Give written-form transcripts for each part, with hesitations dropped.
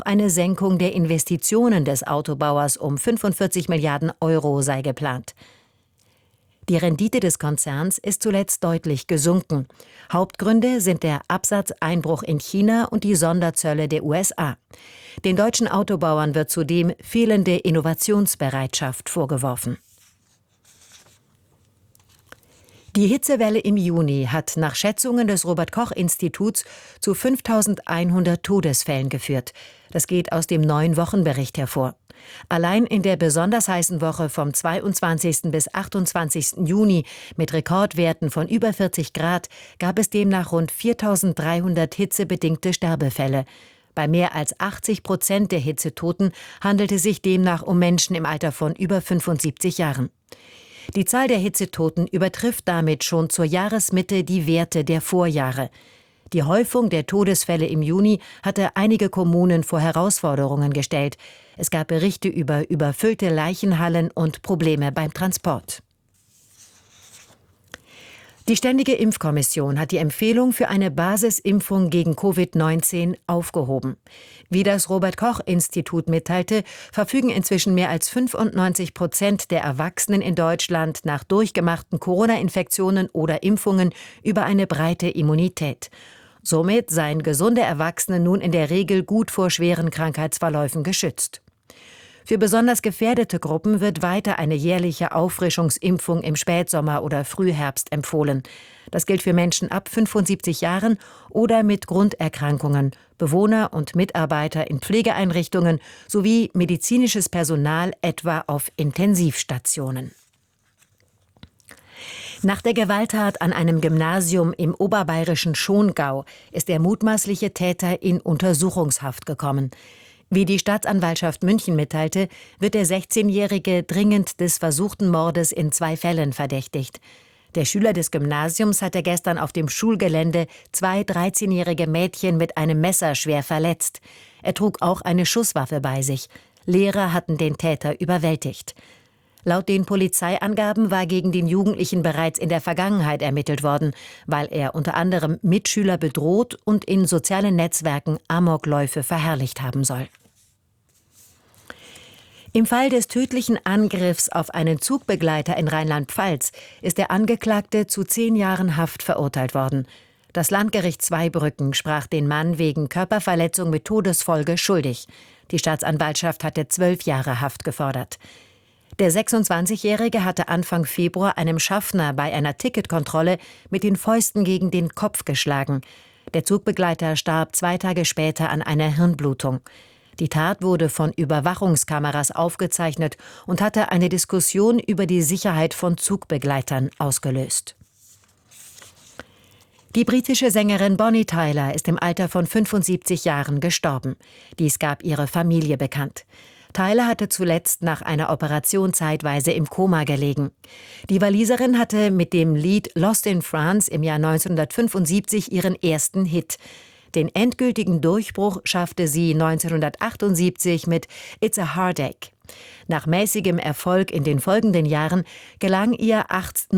eine Senkung der Investitionen des Autobauers um 45 Milliarden Euro sei geplant. Die Rendite des Konzerns ist zuletzt deutlich gesunken. Hauptgründe sind der Absatzeinbruch in China und die Sonderzölle der USA. Den deutschen Autobauern wird zudem fehlende Innovationsbereitschaft vorgeworfen. Die Hitzewelle im Juni hat nach Schätzungen des Robert-Koch-Instituts zu 5.100 Todesfällen geführt. Das geht aus dem neuen Wochenbericht hervor. Allein in der besonders heißen Woche vom 22. bis 28. Juni mit Rekordwerten von über 40 Grad gab es demnach rund 4.300 hitzebedingte Sterbefälle. Bei mehr als 80% der Hitzetoten handelte es sich demnach um Menschen im Alter von über 75 Jahren. Die Zahl der Hitzetoten übertrifft damit schon zur Jahresmitte die Werte der Vorjahre. Die Häufung der Todesfälle im Juni hatte einige Kommunen vor Herausforderungen gestellt. Es gab Berichte über überfüllte Leichenhallen und Probleme beim Transport. Die Ständige Impfkommission hat die Empfehlung für eine Basisimpfung gegen Covid-19 aufgehoben. Wie das Robert-Koch-Institut mitteilte, verfügen inzwischen mehr als 95% der Erwachsenen in Deutschland nach durchgemachten Corona-Infektionen oder Impfungen über eine breite Immunität. Somit seien gesunde Erwachsene nun in der Regel gut vor schweren Krankheitsverläufen geschützt. Für besonders gefährdete Gruppen wird weiter eine jährliche Auffrischungsimpfung im Spätsommer oder Frühherbst empfohlen. Das gilt für Menschen ab 75 Jahren oder mit Grunderkrankungen, Bewohner und Mitarbeiter in Pflegeeinrichtungen sowie medizinisches Personal etwa auf Intensivstationen. Nach der Gewalttat an einem Gymnasium im oberbayerischen Schongau ist der mutmaßliche Täter in Untersuchungshaft gekommen. Wie die Staatsanwaltschaft München mitteilte, wird der 16-Jährige dringend des versuchten Mordes in 2 Fällen verdächtigt. Der Schüler des Gymnasiums hatte gestern auf dem Schulgelände 2 13-jährige Mädchen mit einem Messer schwer verletzt. Er trug auch eine Schusswaffe bei sich. Lehrer hatten den Täter überwältigt. Laut den Polizeiangaben war gegen den Jugendlichen bereits in der Vergangenheit ermittelt worden, weil er unter anderem Mitschüler bedroht und in sozialen Netzwerken Amokläufe verherrlicht haben soll. Im Fall des tödlichen Angriffs auf einen Zugbegleiter in Rheinland-Pfalz ist der Angeklagte zu 10 Jahren Haft verurteilt worden. Das Landgericht Zweibrücken sprach den Mann wegen Körperverletzung mit Todesfolge schuldig. Die Staatsanwaltschaft hatte 12 Jahre Haft gefordert. Der 26-Jährige hatte Anfang Februar einem Schaffner bei einer Ticketkontrolle mit den Fäusten gegen den Kopf geschlagen. Der Zugbegleiter starb 2 Tage später an einer Hirnblutung. Die Tat wurde von Überwachungskameras aufgezeichnet und hatte eine Diskussion über die Sicherheit von Zugbegleitern ausgelöst. Die britische Sängerin Bonnie Tyler ist im Alter von 75 Jahren gestorben. Dies gab ihre Familie bekannt. Tyler hatte zuletzt nach einer Operation zeitweise im Koma gelegen. Die Waliserin hatte mit dem Lied Lost in France im Jahr 1975 ihren ersten Hit. Den endgültigen Durchbruch schaffte sie 1978 mit It's a Heartache. Nach mäßigem Erfolg in den folgenden Jahren gelang ihr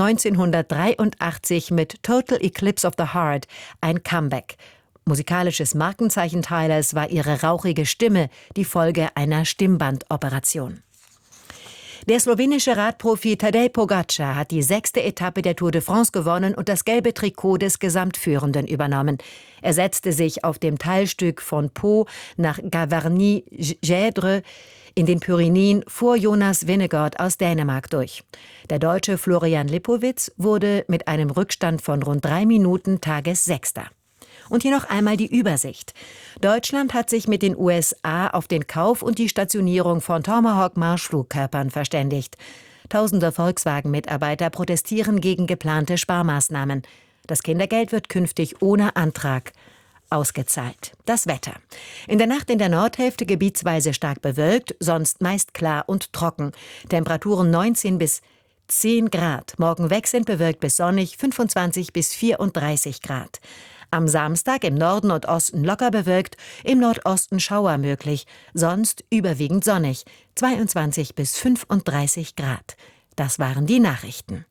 1983 mit Total Eclipse of the Heart ein Comeback. Musikalisches Markenzeichen Tylers war ihre rauchige Stimme, die Folge einer Stimmbandoperation. Der slowenische Radprofi Tadej Pogačar hat die 6. Etappe der Tour de France gewonnen und das gelbe Trikot des Gesamtführenden übernommen. Er setzte sich auf dem Teilstück von Pau nach Gavarnie-Gèdre in den Pyrenäen vor Jonas Vingegaard aus Dänemark durch. Der Deutsche Florian Lipowitz wurde mit einem Rückstand von rund 3 Minuten Tagessechster. Und hier noch einmal die Übersicht. Deutschland hat sich mit den USA auf den Kauf und die Stationierung von Tomahawk-Marschflugkörpern verständigt. Tausende Volkswagen-Mitarbeiter protestieren gegen geplante Sparmaßnahmen. Das Kindergeld wird künftig ohne Antrag ausgezahlt. Das Wetter. In der Nacht in der Nordhälfte gebietsweise stark bewölkt, sonst meist klar und trocken. Temperaturen 19 bis 10 Grad. Morgen wechselnd bewölkt bis sonnig 25 bis 34 Grad. Am Samstag im Norden und Osten locker bewölkt, im Nordosten Schauer möglich, sonst überwiegend sonnig, 22 bis 35 Grad. Das waren die Nachrichten.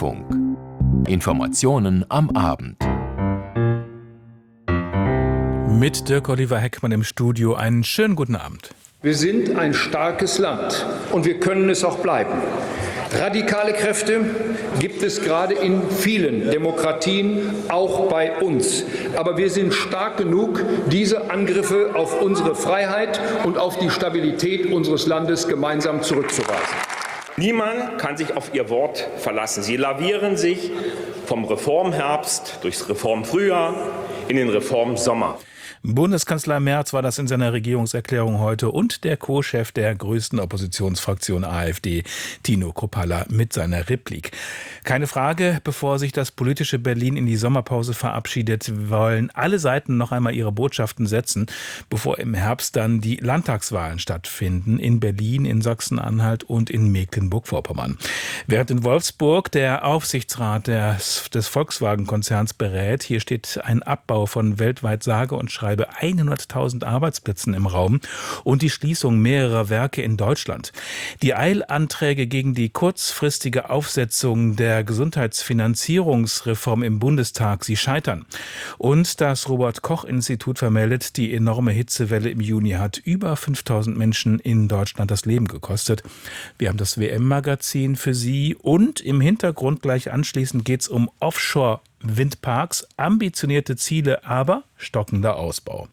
Deutschlandfunk. Informationen am Abend. Mit Dirk-Oliver Heckmann im Studio. Einen schönen guten Abend. Wir sind ein starkes Land und wir können es auch bleiben. Radikale Kräfte gibt es gerade in vielen Demokratien, auch bei uns. Aber wir sind stark genug, diese Angriffe auf unsere Freiheit und auf die Stabilität unseres Landes gemeinsam zurückzuweisen. Niemand kann sich auf ihr Wort verlassen. Sie lavieren sich vom Reformherbst durchs Reformfrühjahr in den Reformsommer. Bundeskanzler Merz war das in seiner Regierungserklärung heute und der Co-Chef der größten Oppositionsfraktion AfD, Tino Kruppalla, mit seiner Replik. Keine Frage, bevor sich das politische Berlin in die Sommerpause verabschiedet, wollen alle Seiten noch einmal ihre Botschaften setzen, bevor im Herbst dann die Landtagswahlen stattfinden, in Berlin, in Sachsen-Anhalt und in Mecklenburg-Vorpommern. Während in Wolfsburg der Aufsichtsrat des Volkswagen-Konzerns berät, hier steht ein Abbau von weltweit sage und schreibe 100.000 Arbeitsplätzen im Raum und die Schließung mehrerer Werke in Deutschland. Die Eilanträge gegen die kurzfristige Aufsetzung der Gesundheitsfinanzierungsreform im Bundestag, sie scheitern. Und das Robert-Koch-Institut vermeldet, die enorme Hitzewelle im Juni hat über 5.000 Menschen in Deutschland das Leben gekostet. Wir haben das WM-Magazin für Sie und im Hintergrund gleich anschließend geht es um Offshore-Windparks, ambitionierte Ziele, aber stockender Ausbau.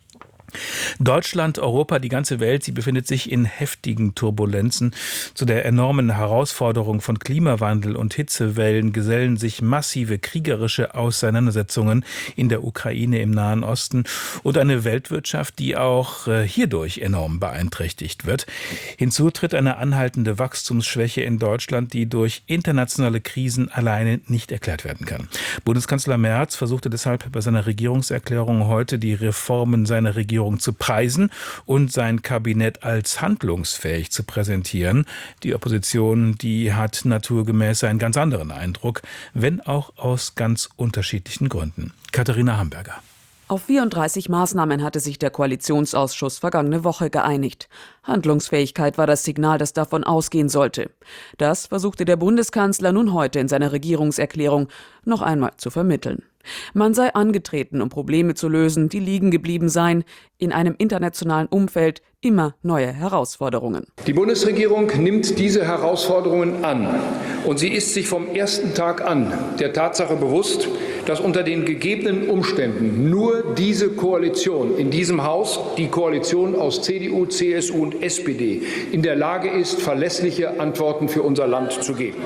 Deutschland, Europa, die ganze Welt, sie befindet sich in heftigen Turbulenzen. Zu der enormen Herausforderung von Klimawandel und Hitzewellen gesellen sich massive kriegerische Auseinandersetzungen in der Ukraine, im Nahen Osten und eine Weltwirtschaft, die auch hierdurch enorm beeinträchtigt wird. Hinzu tritt eine anhaltende Wachstumsschwäche in Deutschland, die durch internationale Krisen alleine nicht erklärt werden kann. Bundeskanzler Merz versuchte deshalb bei seiner Regierungserklärung heute die Reformen seiner Regierung zu preisen und sein Kabinett als handlungsfähig zu präsentieren. Die Opposition, die hat naturgemäß einen ganz anderen Eindruck, wenn auch aus ganz unterschiedlichen Gründen. Katharina Hamburger. Auf 34 Maßnahmen hatte sich der Koalitionsausschuss vergangene Woche geeinigt. Handlungsfähigkeit war das Signal, das davon ausgehen sollte. Das versuchte der Bundeskanzler nun heute in seiner Regierungserklärung noch einmal zu vermitteln. Man sei angetreten, um Probleme zu lösen, die liegen geblieben seien, in einem internationalen Umfeld immer neue Herausforderungen. Die Bundesregierung nimmt diese Herausforderungen an und sie ist sich vom ersten Tag an der Tatsache bewusst, dass unter den gegebenen Umständen nur diese Koalition in diesem Haus, die Koalition aus CDU, CSU und SPD, in der Lage ist, verlässliche Antworten für unser Land zu geben.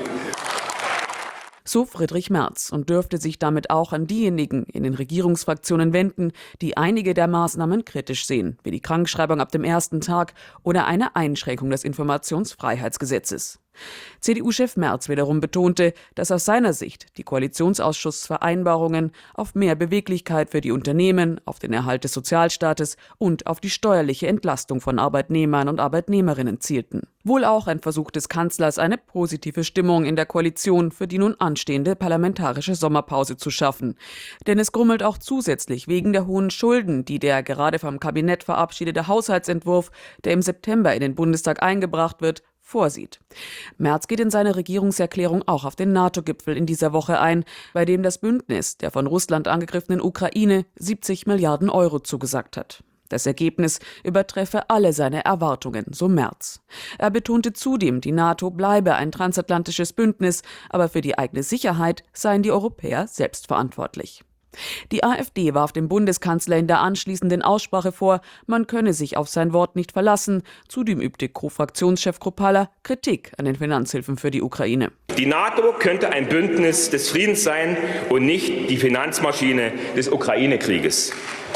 So Friedrich Merz und dürfte sich damit auch an diejenigen in den Regierungsfraktionen wenden, die einige der Maßnahmen kritisch sehen, wie die Krankschreibung ab dem ersten Tag oder eine Einschränkung des Informationsfreiheitsgesetzes. CDU-Chef Merz wiederum betonte, dass aus seiner Sicht die Koalitionsausschussvereinbarungen auf mehr Beweglichkeit für die Unternehmen, auf den Erhalt des Sozialstaates und auf die steuerliche Entlastung von Arbeitnehmern und Arbeitnehmerinnen zielten. Wohl auch ein Versuch des Kanzlers, eine positive Stimmung in der Koalition für die nun anstehende parlamentarische Sommerpause zu schaffen. Denn es grummelt auch zusätzlich wegen der hohen Schulden, die der gerade vom Kabinett verabschiedete Haushaltsentwurf, der im September in den Bundestag eingebracht wird, vorsieht. Merz geht in seiner Regierungserklärung auch auf den NATO-Gipfel in dieser Woche ein, bei dem das Bündnis der von Russland angegriffenen Ukraine 70 Milliarden Euro zugesagt hat. Das Ergebnis übertreffe alle seine Erwartungen, so Merz. Er betonte zudem, die NATO bleibe ein transatlantisches Bündnis, aber für die eigene Sicherheit seien die Europäer selbst verantwortlich. Die AfD warf dem Bundeskanzler in der anschließenden Aussprache vor, man könne sich auf sein Wort nicht verlassen. Zudem übte Co-Fraktionschef Kruppalla Kritik an den Finanzhilfen für die Ukraine. Die NATO könnte ein Bündnis des Friedens sein und nicht die Finanzmaschine des Ukraine-Krieges.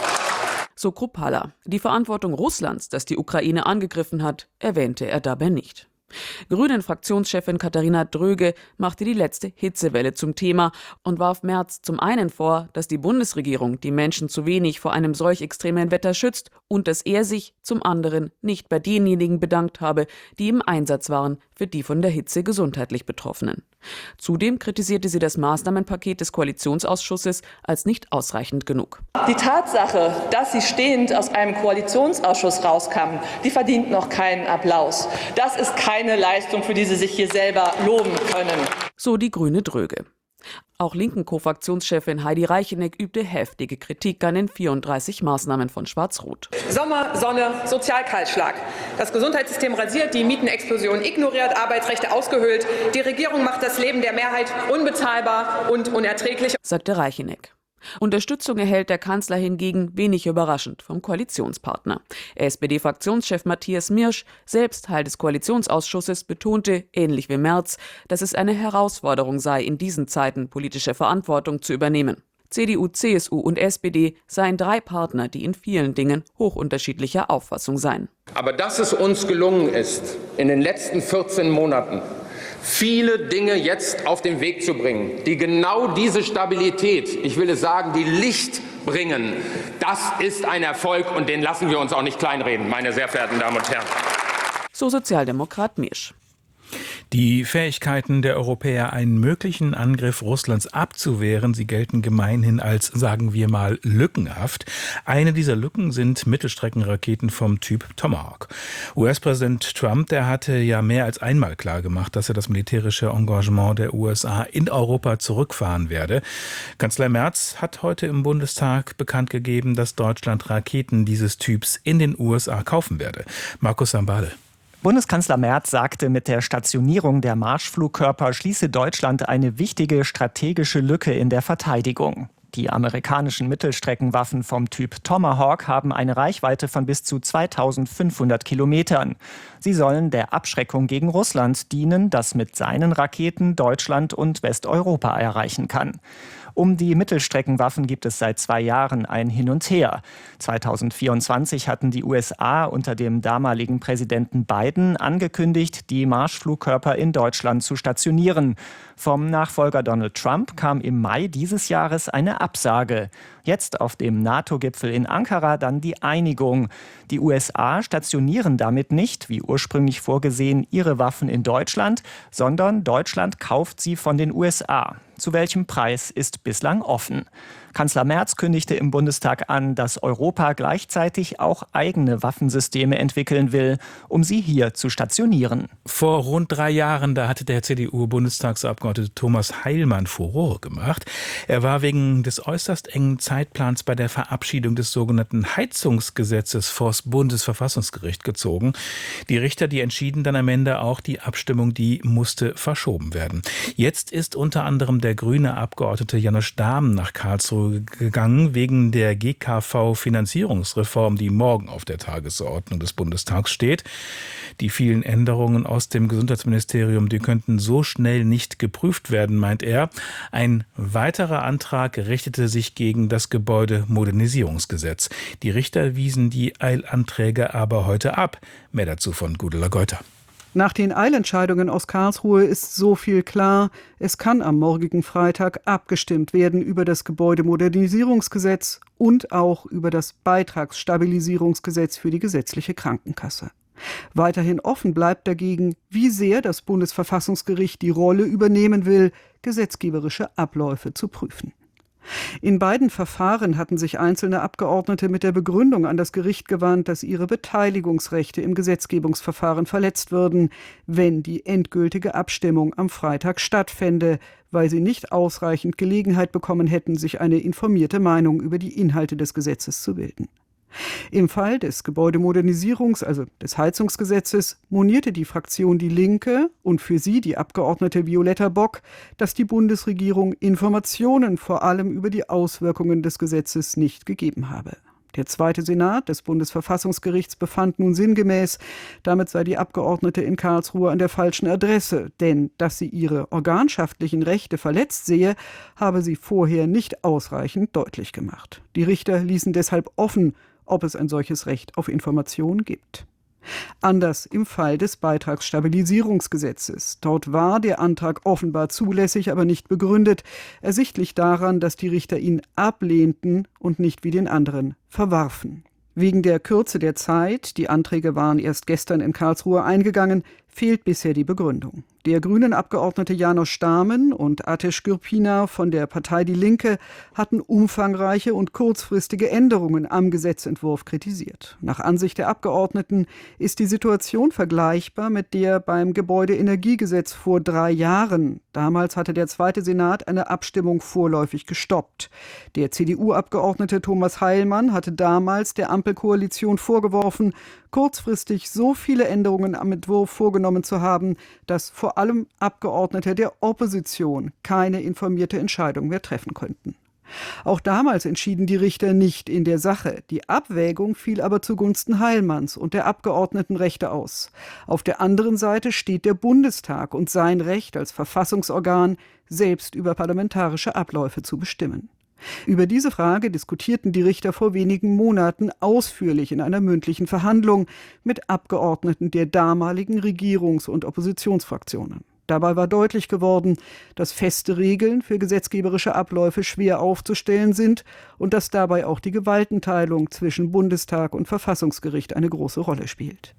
So Kruppalla. Die Verantwortung Russlands, das die Ukraine angegriffen hat, erwähnte er dabei nicht. Grünen-Fraktionschefin Katharina Dröge machte die letzte Hitzewelle zum Thema und warf Merz zum einen vor, dass die Bundesregierung die Menschen zu wenig vor einem solch extremen Wetter schützt und dass er sich zum anderen nicht bei denjenigen bedankt habe, die im Einsatz waren für die von der Hitze gesundheitlich Betroffenen. Zudem kritisierte sie das Maßnahmenpaket des Koalitionsausschusses als nicht ausreichend genug. Die Tatsache, dass sie stehend aus einem Koalitionsausschuss rauskamen, die verdient noch keinen Applaus. Das ist keine Leistung, für die sie sich hier selber loben können. So die grüne Dröge. Auch Linken-Co-Fraktionschefin Heidi Reicheneck übte heftige Kritik an den 34 Maßnahmen von Schwarz-Rot. Sommer, Sonne, Sozialkahlschlag. Das Gesundheitssystem rasiert, die Mietenexplosion ignoriert, Arbeitsrechte ausgehöhlt. Die Regierung macht das Leben der Mehrheit unbezahlbar und unerträglich, sagte Reicheneck. Unterstützung erhält der Kanzler hingegen wenig überraschend vom Koalitionspartner. SPD-Fraktionschef Matthias Mirsch, selbst Teil des Koalitionsausschusses, betonte, ähnlich wie Merz, dass es eine Herausforderung sei, in diesen Zeiten politische Verantwortung zu übernehmen. CDU, CSU und SPD seien 3 Partner, die in vielen Dingen hochunterschiedlicher Auffassung seien. Aber dass es uns gelungen ist, in den letzten 14 Monaten viele Dinge jetzt auf den Weg zu bringen, die genau diese Stabilität, ich will es sagen, die Licht bringen, das ist ein Erfolg und den lassen wir uns auch nicht kleinreden, meine sehr verehrten Damen und Herren. So Sozialdemokrat Mirsch. Die Fähigkeiten der Europäer, einen möglichen Angriff Russlands abzuwehren, sie gelten gemeinhin als, sagen wir mal, lückenhaft. Eine dieser Lücken sind Mittelstreckenraketen vom Typ Tomahawk. US-Präsident Trump, der hatte ja mehr als einmal klargemacht, dass er das militärische Engagement der USA in Europa zurückfahren werde. Kanzler Merz hat heute im Bundestag bekannt gegeben, dass Deutschland Raketen dieses Typs in den USA kaufen werde. Markus Sambale. Bundeskanzler Merz sagte, mit der Stationierung der Marschflugkörper schließe Deutschland eine wichtige strategische Lücke in der Verteidigung. Die amerikanischen Mittelstreckenwaffen vom Typ Tomahawk haben eine Reichweite von bis zu 2500 Kilometern. Sie sollen der Abschreckung gegen Russland dienen, das mit seinen Raketen Deutschland und Westeuropa erreichen kann. Um die Mittelstreckenwaffen gibt es seit 2 Jahren ein Hin und Her. 2024 hatten die USA unter dem damaligen Präsidenten Biden angekündigt, die Marschflugkörper in Deutschland zu stationieren. Vom Nachfolger Donald Trump kam im Mai dieses Jahres eine Absage. Jetzt auf dem NATO-Gipfel in Ankara dann die Einigung. Die USA stationieren damit nicht, wie ursprünglich vorgesehen, ihre Waffen in Deutschland, sondern Deutschland kauft sie von den USA. Zu welchem Preis ist bislang offen. Kanzler Merz kündigte im Bundestag an, dass Europa gleichzeitig auch eigene Waffensysteme entwickeln will, um sie hier zu stationieren. Vor rund 3 Jahren, da hatte der CDU-Bundestagsabgeordnete Thomas Heilmann Furore gemacht. Er war wegen des äußerst engen Zeitplans bei der Verabschiedung des sogenannten Heizungsgesetzes vors Bundesverfassungsgericht gezogen. Die Richter, die entschieden dann am Ende auch, die Abstimmung, die musste verschoben werden. Jetzt ist unter anderem der grüne Abgeordnete Janosch Dahmen nach Karlsruhe gegangen, wegen der GKV-Finanzierungsreform, die morgen auf der Tagesordnung des Bundestags steht. Die vielen Änderungen aus dem Gesundheitsministerium, die könnten so schnell nicht geprüft werden, meint er. Ein weiterer Antrag richtete sich gegen das Gebäudemodernisierungsgesetz. Die Richter wiesen die Eilanträge aber heute ab. Mehr dazu von Gudula Geuter. Nach den Eilentscheidungen aus Karlsruhe ist so viel klar, es kann am morgigen Freitag abgestimmt werden über das Gebäudemodernisierungsgesetz und auch über das Beitragsstabilisierungsgesetz für die gesetzliche Krankenkasse. Weiterhin offen bleibt dagegen, wie sehr das Bundesverfassungsgericht die Rolle übernehmen will, gesetzgeberische Abläufe zu prüfen. In beiden Verfahren hatten sich einzelne Abgeordnete mit der Begründung an das Gericht gewandt, dass ihre Beteiligungsrechte im Gesetzgebungsverfahren verletzt würden, wenn die endgültige Abstimmung am Freitag stattfände, weil sie nicht ausreichend Gelegenheit bekommen hätten, sich eine informierte Meinung über die Inhalte des Gesetzes zu bilden. Im Fall des also des Heizungsgesetzes, monierte die Fraktion Die Linke und für sie die Abgeordnete Violetta Bock, dass die Bundesregierung Informationen vor allem über die Auswirkungen des Gesetzes nicht gegeben habe. Der zweite Senat des Bundesverfassungsgerichts befand nun sinngemäß, damit sei die Abgeordnete in Karlsruhe an der falschen Adresse, denn dass sie ihre organschaftlichen Rechte verletzt sehe, habe sie vorher nicht ausreichend deutlich gemacht. Die Richter ließen deshalb offen, ob es ein solches Recht auf Information gibt. Anders im Fall des Beitragsstabilisierungsgesetzes. Dort war der Antrag offenbar zulässig, aber nicht begründet, ersichtlich daran, dass die Richter ihn ablehnten und nicht wie den anderen verwarfen. Wegen der Kürze der Zeit, die Anträge waren erst gestern in Karlsruhe eingegangen, fehlt bisher die Begründung. Der Grünen-Abgeordnete János Stámen und Ateş Gürpınar von der Partei Die Linke hatten umfangreiche und kurzfristige Änderungen am Gesetzentwurf kritisiert. Nach Ansicht der Abgeordneten ist die Situation vergleichbar mit der beim Gebäudeenergiegesetz vor 3 Jahren. Damals hatte der Zweite Senat eine Abstimmung vorläufig gestoppt. Der CDU-Abgeordnete Thomas Heilmann hatte damals der Ampelkoalition vorgeworfen, kurzfristig so viele Änderungen am Entwurf vorgenommen zu haben, dass vor allem Abgeordnete der Opposition keine informierte Entscheidung mehr treffen könnten. Auch damals entschieden die Richter nicht in der Sache. Die Abwägung fiel aber zugunsten Heilmanns und der Abgeordnetenrechte aus. Auf der anderen Seite steht der Bundestag und sein Recht als Verfassungsorgan, selbst über parlamentarische Abläufe zu bestimmen. Über diese Frage diskutierten die Richter vor wenigen Monaten ausführlich in einer mündlichen Verhandlung mit Abgeordneten der damaligen Regierungs- und Oppositionsfraktionen. Dabei war deutlich geworden, dass feste Regeln für gesetzgeberische Abläufe schwer aufzustellen sind und dass dabei auch die Gewaltenteilung zwischen Bundestag und Verfassungsgericht eine große Rolle spielt.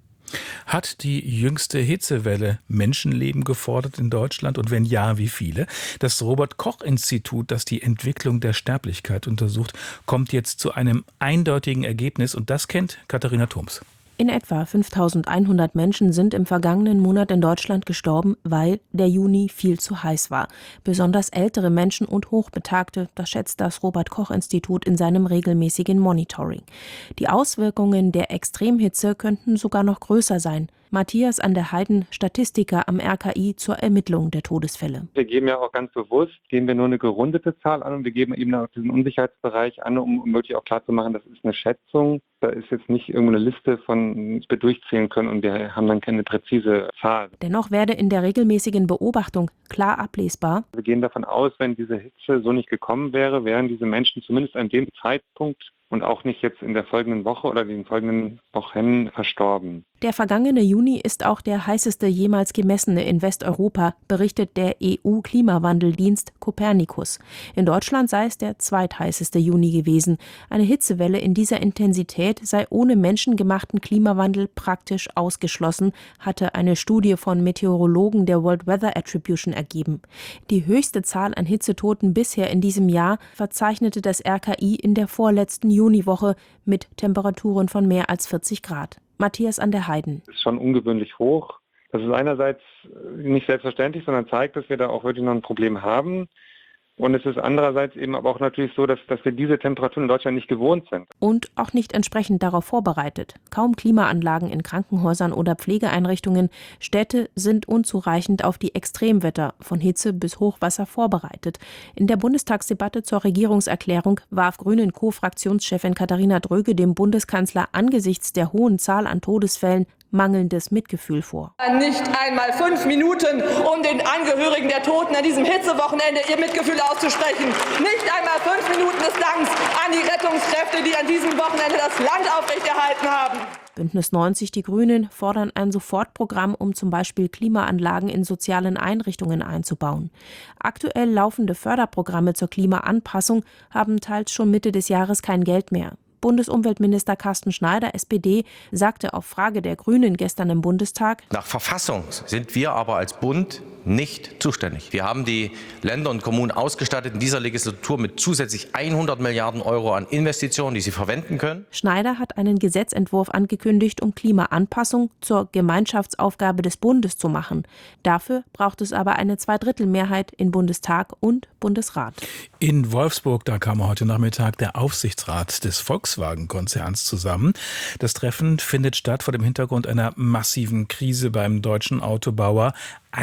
Hat die jüngste Hitzewelle Menschenleben gefordert in Deutschland? Und wenn ja, wie viele? Das Robert-Koch-Institut, das die Entwicklung der Sterblichkeit untersucht, kommt jetzt zu einem eindeutigen Ergebnis. Und das kennt Katharina Thoms. In etwa 5.100 Menschen sind im vergangenen Monat in Deutschland gestorben, weil der Juni viel zu heiß war. Besonders ältere Menschen und Hochbetagte, das schätzt das Robert-Koch-Institut in seinem regelmäßigen Monitoring. Die Auswirkungen der Extremhitze könnten sogar noch größer sein. Matthias an der Heiden, Statistiker am RKI zur Ermittlung der Todesfälle. Wir geben ja auch ganz bewusst, geben wir nur eine gerundete Zahl an und wir geben eben auch diesen Unsicherheitsbereich an, um wirklich auch klarzumachen, das ist eine Schätzung. Da ist jetzt nicht irgendeine Liste von, die wir durchzählen können und wir haben dann keine präzise Zahl. Dennoch werde in der regelmäßigen Beobachtung klar ablesbar: Wir gehen davon aus, wenn diese Hitze so nicht gekommen wäre, wären diese Menschen zumindest an dem Zeitpunkt und auch nicht jetzt in der folgenden Woche oder den folgenden Wochen verstorben. Der vergangene Juni ist auch der heißeste jemals gemessene in Westeuropa, berichtet der EU-Klimawandeldienst Copernicus. In Deutschland sei es der zweitheißeste Juni gewesen. Eine Hitzewelle in dieser Intensität sei ohne menschengemachten Klimawandel praktisch ausgeschlossen, hatte eine Studie von Meteorologen der World Weather Attribution ergeben. Die höchste Zahl an Hitzetoten bisher in diesem Jahr verzeichnete das RKI in der vorletzten Juniwoche mit Temperaturen von mehr als 40 Grad. Matthias an der Heiden. Das ist schon ungewöhnlich hoch. Das ist einerseits nicht selbstverständlich, sondern zeigt, dass wir da auch wirklich noch ein Problem haben. Und es ist andererseits eben aber auch natürlich so, dass wir diese Temperaturen in Deutschland nicht gewohnt sind. Und auch nicht entsprechend darauf vorbereitet. Kaum Klimaanlagen in Krankenhäusern oder Pflegeeinrichtungen. Städte sind unzureichend auf die Extremwetter von Hitze bis Hochwasser vorbereitet. In der Bundestagsdebatte zur Regierungserklärung warf Grünen-Co-Fraktionschefin Katharina Dröge dem Bundeskanzler angesichts der hohen Zahl an Todesfällen mangelndes Mitgefühl vor. Nicht einmal 5 Minuten, um den Angehörigen der Toten an diesem Hitzewochenende ihr Mitgefühl auszusprechen. Nicht einmal 5 Minuten des Danks an die Rettungskräfte, die an diesem Wochenende das Land aufrechterhalten haben. Bündnis 90, die Grünen, fordern ein Sofortprogramm, um zum Beispiel Klimaanlagen in sozialen Einrichtungen einzubauen. Aktuell laufende Förderprogramme zur Klimaanpassung haben teils schon Mitte des Jahres kein Geld mehr. Bundesumweltminister Carsten Schneider, SPD, sagte auf Frage der Grünen gestern im Bundestag: Nach Verfassung sind wir aber als Bund nicht zuständig. Wir haben die Länder und Kommunen ausgestattet in dieser Legislatur mit zusätzlich 100 Milliarden Euro an Investitionen, die sie verwenden können. Schneider hat einen Gesetzentwurf angekündigt, um Klimaanpassung zur Gemeinschaftsaufgabe des Bundes zu machen. Dafür braucht es aber eine Zweidrittelmehrheit in Bundestag und Bundesrat. In Wolfsburg, da kam heute Nachmittag der Aufsichtsrat des Volkswagen-Konzerns zusammen. Das Treffen findet statt vor dem Hintergrund einer massiven Krise beim deutschen Autobauer.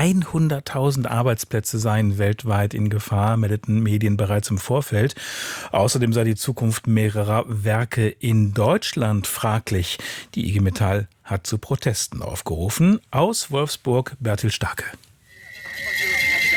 100.000 Arbeitsplätze seien weltweit in Gefahr, meldeten Medien bereits im Vorfeld. Außerdem sei die Zukunft mehrerer Werke in Deutschland fraglich. Die IG Metall hat zu Protesten aufgerufen. Aus Wolfsburg Bertil Starke.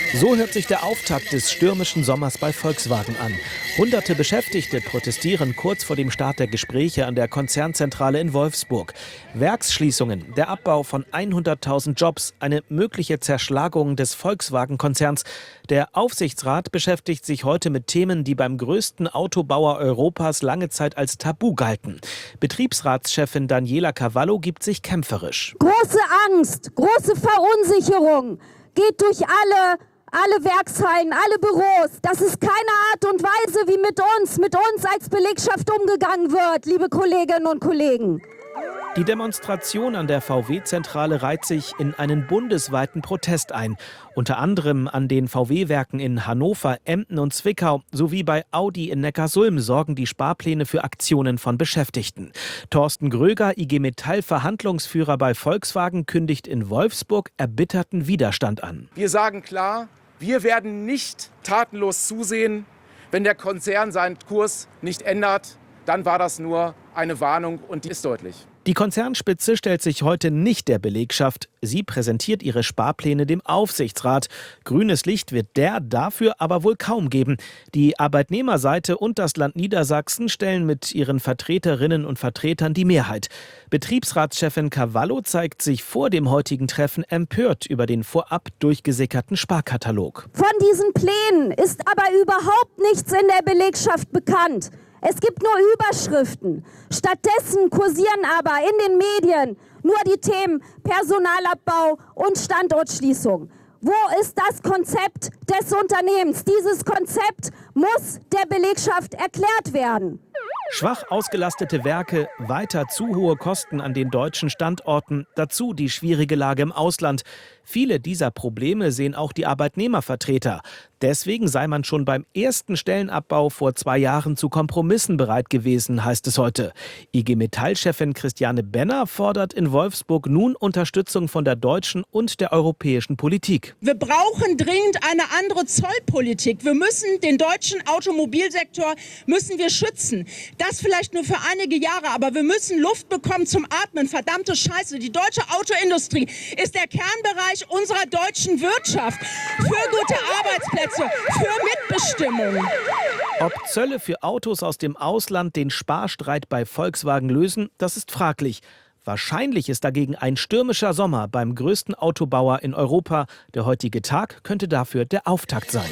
So hört sich der Auftakt des stürmischen Sommers bei Volkswagen an. Hunderte Beschäftigte protestieren kurz vor dem Start der Gespräche an der Konzernzentrale in Wolfsburg. Werksschließungen, der Abbau von 100.000 Jobs, eine mögliche Zerschlagung des Volkswagen-Konzerns. Der Aufsichtsrat beschäftigt sich heute mit Themen, die beim größten Autobauer Europas lange Zeit als Tabu galten. Betriebsratschefin Daniela Cavallo gibt sich kämpferisch. Große Angst, große Verunsicherung geht durch alle Werkshallen, alle Büros. Das ist keine Art und Weise, wie mit uns als Belegschaft umgegangen wird, liebe Kolleginnen und Kollegen. Die Demonstration an der VW-Zentrale reiht sich in einen bundesweiten Protest ein. Unter anderem an den VW-Werken in Hannover, Emden und Zwickau sowie bei Audi in Neckarsulm sorgen die Sparpläne für Aktionen von Beschäftigten. Thorsten Gröger, IG Metall-Verhandlungsführer bei Volkswagen, kündigt in Wolfsburg erbitterten Widerstand an. Wir sagen klar, wir werden nicht tatenlos zusehen, wenn der Konzern seinen Kurs nicht ändert. Dann war das nur eine Warnung und die ist deutlich. Die Konzernspitze stellt sich heute nicht der Belegschaft. Sie präsentiert ihre Sparpläne dem Aufsichtsrat. Grünes Licht wird der dafür aber wohl kaum geben. Die Arbeitnehmerseite und das Land Niedersachsen stellen mit ihren Vertreterinnen und Vertretern die Mehrheit. Betriebsratschefin Cavallo zeigt sich vor dem heutigen Treffen empört über den vorab durchgesickerten Sparkatalog. Von diesen Plänen ist aber überhaupt nichts in der Belegschaft bekannt. Es gibt nur Überschriften. Stattdessen kursieren aber in den Medien nur die Themen Personalabbau und Standortschließung. Wo ist das Konzept des Unternehmens? Dieses Konzept muss der Belegschaft erklärt werden. Schwach ausgelastete Werke, weiter zu hohe Kosten an den deutschen Standorten, dazu die schwierige Lage im Ausland. Viele dieser Probleme sehen auch die Arbeitnehmervertreter. Deswegen sei man schon beim ersten Stellenabbau vor 2 Jahren zu Kompromissen bereit gewesen, heißt es heute. IG Metall-Chefin Christiane Benner fordert in Wolfsburg nun Unterstützung von der deutschen und der europäischen Politik. Wir brauchen dringend eine andere Zollpolitik. Wir müssen den deutschen Automobilsektor schützen. Das vielleicht nur für einige Jahre, aber wir müssen Luft bekommen zum Atmen. Verdammte Scheiße, die deutsche Autoindustrie ist der Kernbereich unserer deutschen Wirtschaft. Für gute Arbeitsplätze, für Mitbestimmung. Ob Zölle für Autos aus dem Ausland den Sparstreit bei Volkswagen lösen, das ist fraglich. Wahrscheinlich ist dagegen ein stürmischer Sommer beim größten Autobauer in Europa. Der heutige Tag könnte dafür der Auftakt sein.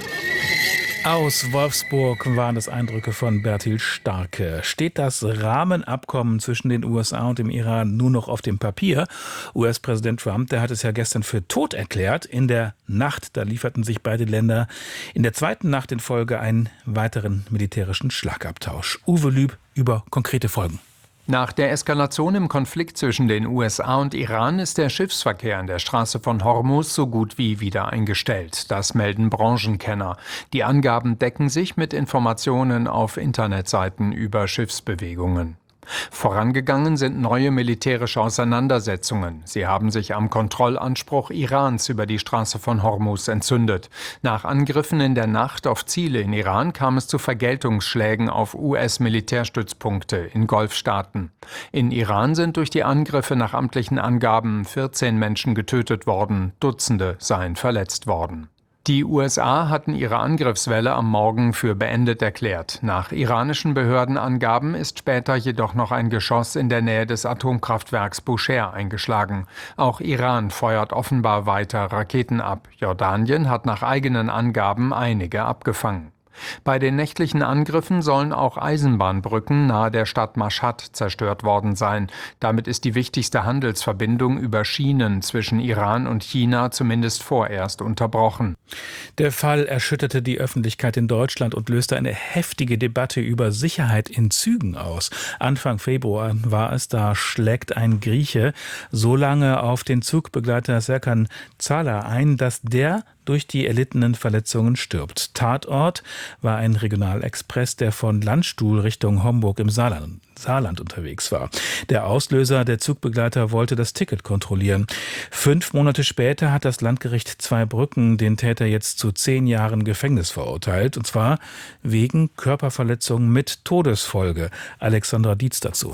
Aus Wolfsburg waren das Eindrücke von Bertil Starke. Steht das Rahmenabkommen zwischen den USA und dem Iran nur noch auf dem Papier? US-Präsident Trump, der hat es ja gestern für tot erklärt. In der Nacht, da lieferten sich beide Länder in der zweiten Nacht in Folge einen weiteren militärischen Schlagabtausch. Uwe Lüb über konkrete Folgen. Nach der Eskalation im Konflikt zwischen den USA und Iran ist der Schiffsverkehr an der Straße von Hormuz so gut wie wieder eingestellt. Das melden Branchenkenner. Die Angaben decken sich mit Informationen auf Internetseiten über Schiffsbewegungen. Vorangegangen sind neue militärische Auseinandersetzungen. Sie haben sich am Kontrollanspruch Irans über die Straße von Hormuz entzündet. Nach Angriffen in der Nacht auf Ziele in Iran kam es zu Vergeltungsschlägen auf US-Militärstützpunkte in Golfstaaten. In Iran sind durch die Angriffe nach amtlichen Angaben 14 Menschen getötet worden, Dutzende seien verletzt worden. Die USA hatten ihre Angriffswelle am Morgen für beendet erklärt. Nach iranischen Behördenangaben ist später jedoch noch ein Geschoss in der Nähe des Atomkraftwerks Bushehr eingeschlagen. Auch Iran feuert offenbar weiter Raketen ab. Jordanien hat nach eigenen Angaben einige abgefangen. Bei den nächtlichen Angriffen sollen auch Eisenbahnbrücken nahe der Stadt Mashhad zerstört worden sein. Damit ist die wichtigste Handelsverbindung über Schienen zwischen Iran und China zumindest vorerst unterbrochen. Der Fall erschütterte die Öffentlichkeit in Deutschland und löste eine heftige Debatte über Sicherheit in Zügen aus. Anfang Februar war es, da schlägt ein Grieche so lange auf den Zugbegleiter Serkan Zala ein, dass der durch die erlittenen Verletzungen stirbt. Tatort war ein Regionalexpress, der von Landstuhl Richtung Homburg im Saarland unterwegs war. Der Auslöser, der Zugbegleiter, wollte das Ticket kontrollieren. 5 Monate später hat das Landgericht Zweibrücken den Täter jetzt zu 10 Jahren Gefängnis verurteilt, und zwar wegen Körperverletzung mit Todesfolge. Alexandra Dietz dazu.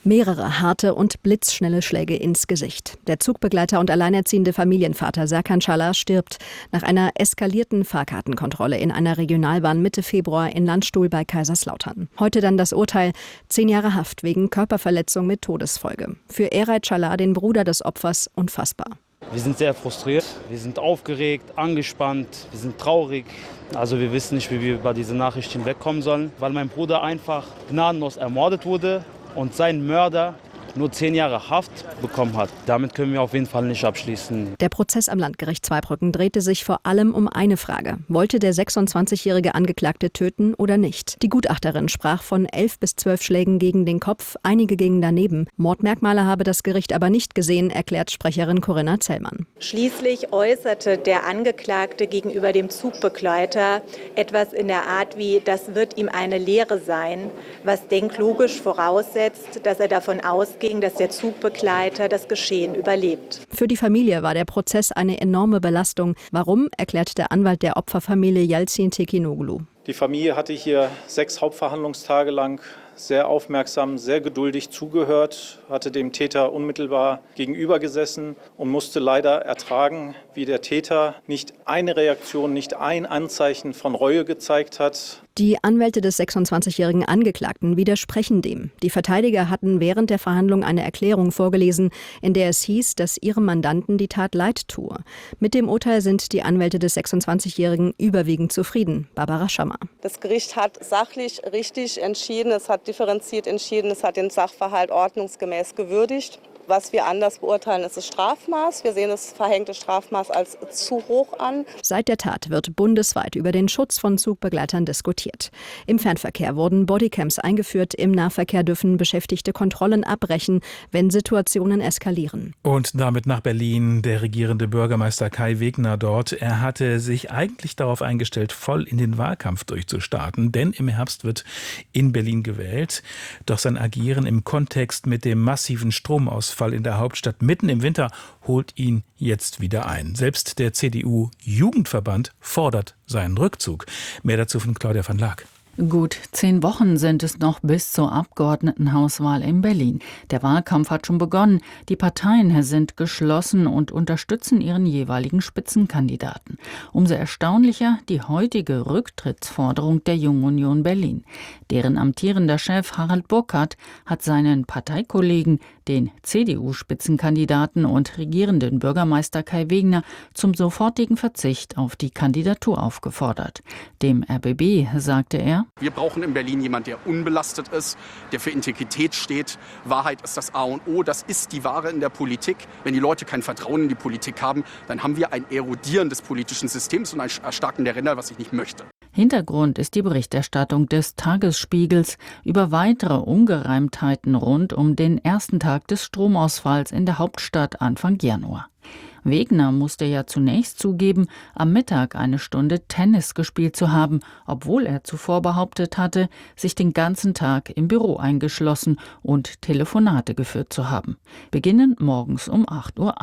Mehrere harte und blitzschnelle Schläge ins Gesicht. Der Zugbegleiter und alleinerziehende Familienvater Serkan Çalar stirbt nach einer eskalierten Fahrkartenkontrolle in einer Regionalbahn Mitte Februar in Landstuhl bei Kaiserslautern. Heute dann das Urteil: 10 Jahre Haft wegen Körperverletzung mit Todesfolge. Für Eray Çalar, den Bruder des Opfers, unfassbar. Wir sind sehr frustriert, wir sind aufgeregt, angespannt, wir sind traurig. Also wir wissen nicht, wie wir über diese Nachricht hinwegkommen sollen, weil mein Bruder einfach gnadenlos ermordet wurde und sein Mörder nur 10 Jahre Haft bekommen hat. Damit können wir auf jeden Fall nicht abschließen. Der Prozess am Landgericht Zweibrücken drehte sich vor allem um eine Frage: Wollte der 26-jährige Angeklagte töten oder nicht? Die Gutachterin sprach von 11 bis 12 Schlägen gegen den Kopf, einige gingen daneben. Mordmerkmale habe das Gericht aber nicht gesehen, erklärt Sprecherin Corinna Zellmann. Schließlich äußerte der Angeklagte gegenüber dem Zugbegleiter etwas in der Art wie: Das wird ihm eine Lehre sein, was denklogisch voraussetzt, dass er davon ausgeht, dass der Zugbegleiter das Geschehen überlebt. Für die Familie war der Prozess eine enorme Belastung. Warum, erklärt der Anwalt der Opferfamilie Yalcin Tekinoglu. Die Familie hatte hier 6 Hauptverhandlungstage lang sehr aufmerksam, sehr geduldig zugehört, hatte dem Täter unmittelbar gegenüber gesessen und musste leider ertragen, wie der Täter nicht eine Reaktion, nicht ein Anzeichen von Reue gezeigt hat. Die Anwälte des 26-jährigen Angeklagten widersprechen dem. Die Verteidiger hatten während der Verhandlung eine Erklärung vorgelesen, in der es hieß, dass ihrem Mandanten die Tat leid tue. Mit dem Urteil sind die Anwälte des 26-jährigen überwiegend zufrieden. Barbara Schammer. Das Gericht hat sachlich richtig entschieden, es hat differenziert entschieden, es hat den Sachverhalt ordnungsgemäß gewürdigt. Was wir anders beurteilen, ist das Strafmaß. Wir sehen das verhängte Strafmaß als zu hoch an. Seit der Tat wird bundesweit über den Schutz von Zugbegleitern diskutiert. Im Fernverkehr wurden Bodycams eingeführt. Im Nahverkehr dürfen Beschäftigte Kontrollen abbrechen, wenn Situationen eskalieren. Und damit nach Berlin der regierende Bürgermeister Kai Wegner dort. Er hatte sich eigentlich darauf eingestellt, voll in den Wahlkampf durchzustarten, denn im Herbst wird in Berlin gewählt. Doch sein Agieren im Kontext mit dem massiven Stromausfall in der Hauptstadt mitten im Winter holt ihn jetzt wieder ein. Selbst der CDU-Jugendverband fordert seinen Rückzug. Mehr dazu von Claudia van Laak. Gut 10 Wochen sind es noch bis zur Abgeordnetenhauswahl in Berlin. Der Wahlkampf hat schon begonnen. Die Parteien sind geschlossen und unterstützen ihren jeweiligen Spitzenkandidaten. Umso erstaunlicher die heutige Rücktrittsforderung der Jungen Union Berlin. Deren amtierender Chef Harald Burkhardt hat seinen Parteikollegen, den CDU-Spitzenkandidaten und regierenden Bürgermeister Kai Wegner, zum sofortigen Verzicht auf die Kandidatur aufgefordert. Dem RBB sagte er: Wir brauchen in Berlin jemanden, der unbelastet ist, der für Integrität steht. Wahrheit ist das A und O, das ist die Wahre in der Politik. Wenn die Leute kein Vertrauen in die Politik haben, dann haben wir ein Erodieren des politischen Systems und ein Erstarken der Ränder, was ich nicht möchte. Hintergrund ist die Berichterstattung des Tagesspiegels über weitere Ungereimtheiten rund um den ersten Tag des Stromausfalls in der Hauptstadt Anfang Januar. Wegner musste ja zunächst zugeben, am Mittag eine Stunde Tennis gespielt zu haben, obwohl er zuvor behauptet hatte, sich den ganzen Tag im Büro eingeschlossen und Telefonate geführt zu haben. Beginnend morgens um 8:08 Uhr.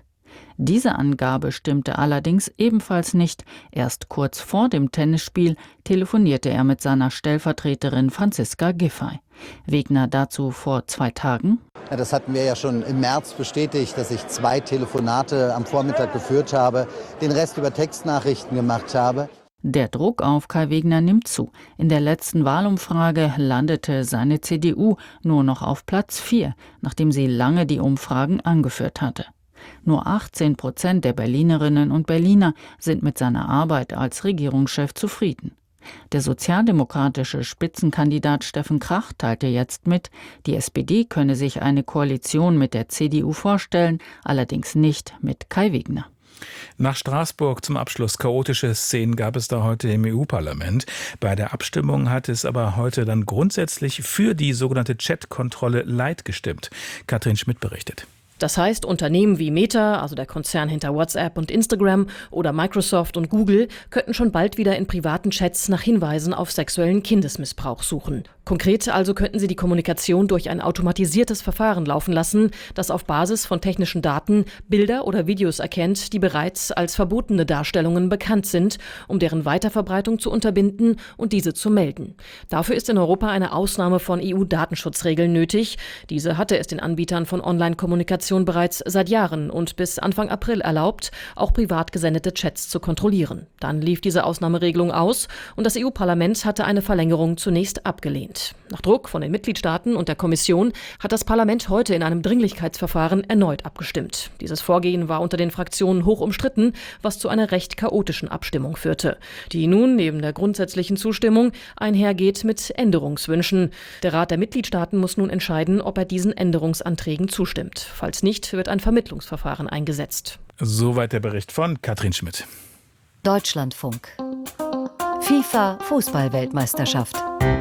Diese Angabe stimmte allerdings ebenfalls nicht. Erst kurz vor dem Tennisspiel telefonierte er mit seiner Stellvertreterin Franziska Giffey. Wegner dazu vor 2 Tagen: Ja, das hatten wir ja schon im März bestätigt, dass ich 2 Telefonate am Vormittag geführt habe, den Rest über Textnachrichten gemacht habe. Der Druck auf Kai Wegner nimmt zu. In der letzten Wahlumfrage landete seine CDU nur noch auf Platz 4, nachdem sie lange die Umfragen angeführt hatte. Nur 18% der Berlinerinnen und Berliner sind mit seiner Arbeit als Regierungschef zufrieden. Der sozialdemokratische Spitzenkandidat Steffen Krach teilte jetzt mit, die SPD könne sich eine Koalition mit der CDU vorstellen, allerdings nicht mit Kai Wegner. Nach Straßburg zum Abschluss. Chaotische Szenen gab es da heute im EU-Parlament. Bei der Abstimmung hat es aber heute dann grundsätzlich für die sogenannte Chat-Kontrolle Light gestimmt. Katrin Schmidt berichtet. Das heißt, Unternehmen wie Meta, also der Konzern hinter WhatsApp und Instagram, oder Microsoft und Google könnten schon bald wieder in privaten Chats nach Hinweisen auf sexuellen Kindesmissbrauch suchen. Konkret also könnten sie die Kommunikation durch ein automatisiertes Verfahren laufen lassen, das auf Basis von technischen Daten Bilder oder Videos erkennt, die bereits als verbotene Darstellungen bekannt sind, um deren Weiterverbreitung zu unterbinden und diese zu melden. Dafür ist in Europa eine Ausnahme von EU-Datenschutzregeln nötig. Diese hatte es den Anbietern von Online-Kommunikation bereits seit Jahren und bis Anfang April erlaubt, auch privat gesendete Chats zu kontrollieren. Dann lief diese Ausnahmeregelung aus und das EU-Parlament hatte eine Verlängerung zunächst abgelehnt. Nach Druck von den Mitgliedstaaten und der Kommission hat das Parlament heute in einem Dringlichkeitsverfahren erneut abgestimmt. Dieses Vorgehen war unter den Fraktionen hoch umstritten, was zu einer recht chaotischen Abstimmung führte, die nun neben der grundsätzlichen Zustimmung einhergeht mit Änderungswünschen. Der Rat der Mitgliedstaaten muss nun entscheiden, ob er diesen Änderungsanträgen zustimmt. Falls nicht, wird ein Vermittlungsverfahren eingesetzt. Soweit der Bericht von Katrin Schmidt. Deutschlandfunk. FIFA Fußball-Weltmeisterschaft.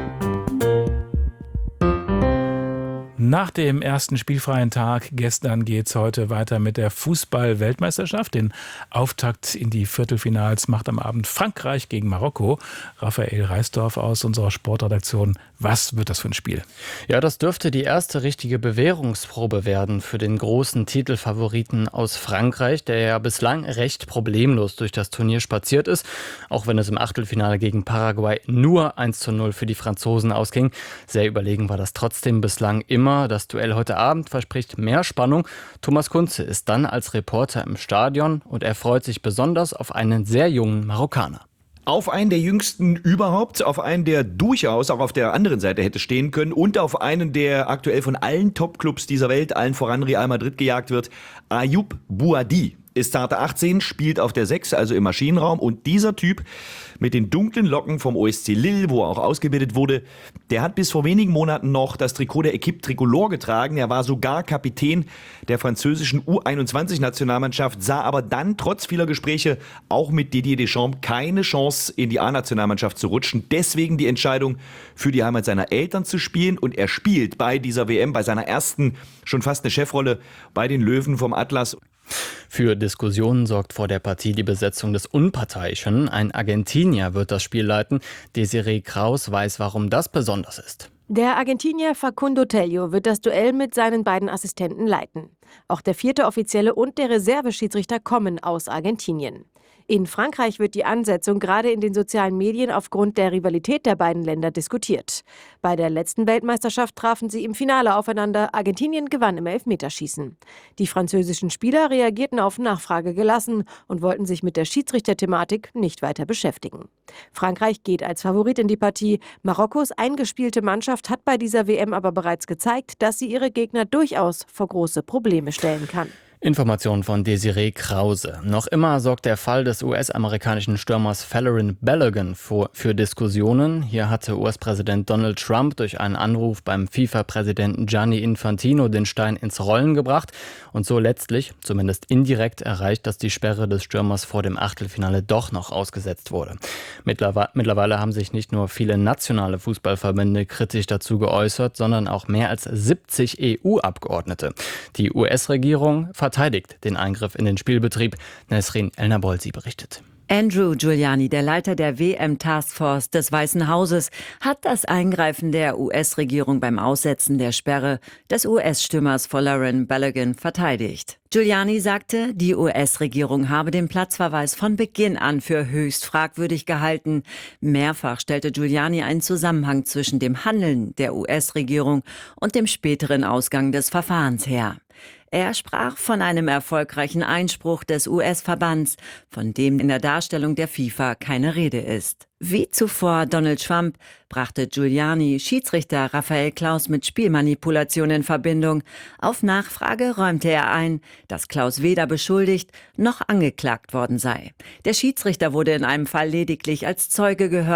Nach dem ersten spielfreien Tag gestern geht es heute weiter mit der Fußball-Weltmeisterschaft. Den Auftakt in die Viertelfinals macht am Abend Frankreich gegen Marokko. Raphael Reisdorf aus unserer Sportredaktion. Was wird das für ein Spiel? Ja, das dürfte die erste richtige Bewährungsprobe werden für den großen Titelfavoriten aus Frankreich, der ja bislang recht problemlos durch das Turnier spaziert ist. Auch wenn es im Achtelfinale gegen Paraguay nur 1:0 für die Franzosen ausging. Sehr überlegen war das trotzdem bislang immer. Das Duell heute Abend verspricht mehr Spannung. Thomas Kunze ist dann als Reporter im Stadion und er freut sich besonders auf einen sehr jungen Marokkaner. Auf einen der jüngsten überhaupt, auf einen, der durchaus auch auf der anderen Seite hätte stehen können und auf einen, der aktuell von allen Topclubs dieser Welt, allen voran Real Madrid, gejagt wird. Ayoub Bouadi ist zarte 18, spielt auf der 6, also im Maschinenraum. Und dieser Typ mit den dunklen Locken vom OSC Lille, wo er auch ausgebildet wurde, der hat bis vor wenigen Monaten noch das Trikot der Équipe Tricolore getragen. Er war sogar Kapitän der französischen U21-Nationalmannschaft, sah aber dann trotz vieler Gespräche auch mit Didier Deschamps keine Chance, in die A-Nationalmannschaft zu rutschen. Deswegen die Entscheidung, für die Heimat seiner Eltern zu spielen. Und er spielt bei dieser WM, bei seiner ersten, schon fast eine Chefrolle bei den Löwen vom Atlas. Für Diskussionen sorgt vor der Partie die Besetzung des Unparteiischen. Ein Argentinier wird das Spiel leiten. Desiree Kraus weiß, warum das besonders ist. Der Argentinier Facundo Tello wird das Duell mit seinen beiden Assistenten leiten. Auch der 4. Offizielle und der Reserveschiedsrichter kommen aus Argentinien. In Frankreich wird die Ansetzung gerade in den sozialen Medien aufgrund der Rivalität der beiden Länder diskutiert. Bei der letzten Weltmeisterschaft trafen sie im Finale aufeinander. Argentinien gewann im Elfmeterschießen. Die französischen Spieler reagierten auf Nachfrage gelassen und wollten sich mit der Schiedsrichterthematik nicht weiter beschäftigen. Frankreich geht als Favorit in die Partie. Marokkos eingespielte Mannschaft hat bei dieser WM aber bereits gezeigt, dass sie ihre Gegner durchaus vor große Probleme stellen kann. Information von Desiree Krause. Noch immer sorgt der Fall des US-amerikanischen Stürmers Folarin Balogun für Diskussionen. Hier hatte US-Präsident Donald Trump durch einen Anruf beim FIFA-Präsidenten Gianni Infantino den Stein ins Rollen gebracht und so letztlich, zumindest indirekt, erreicht, dass die Sperre des Stürmers vor dem Achtelfinale doch noch ausgesetzt wurde. Mittlerweile haben sich nicht nur viele nationale Fußballverbände kritisch dazu geäußert, sondern auch mehr als 70 EU-Abgeordnete. Die US-Regierung verteidigt den Eingriff in den Spielbetrieb. Nesrin El-Nabolsi berichtet. Andrew Giuliani, der Leiter der WM-Taskforce des Weißen Hauses, hat das Eingreifen der US-Regierung beim Aussetzen der Sperre des US-Stürmers Folarin Balogun verteidigt. Giuliani sagte, die US-Regierung habe den Platzverweis von Beginn an für höchst fragwürdig gehalten. Mehrfach stellte Giuliani einen Zusammenhang zwischen dem Handeln der US-Regierung und dem späteren Ausgang des Verfahrens her. Er sprach von einem erfolgreichen Einspruch des US-Verbands, von dem in der Darstellung der FIFA keine Rede ist. Wie zuvor Donald Trump brachte Giuliani Schiedsrichter Raphael Klaus mit Spielmanipulation in Verbindung. Auf Nachfrage räumte er ein, dass Klaus weder beschuldigt noch angeklagt worden sei. Der Schiedsrichter wurde in einem Fall lediglich als Zeuge gehört.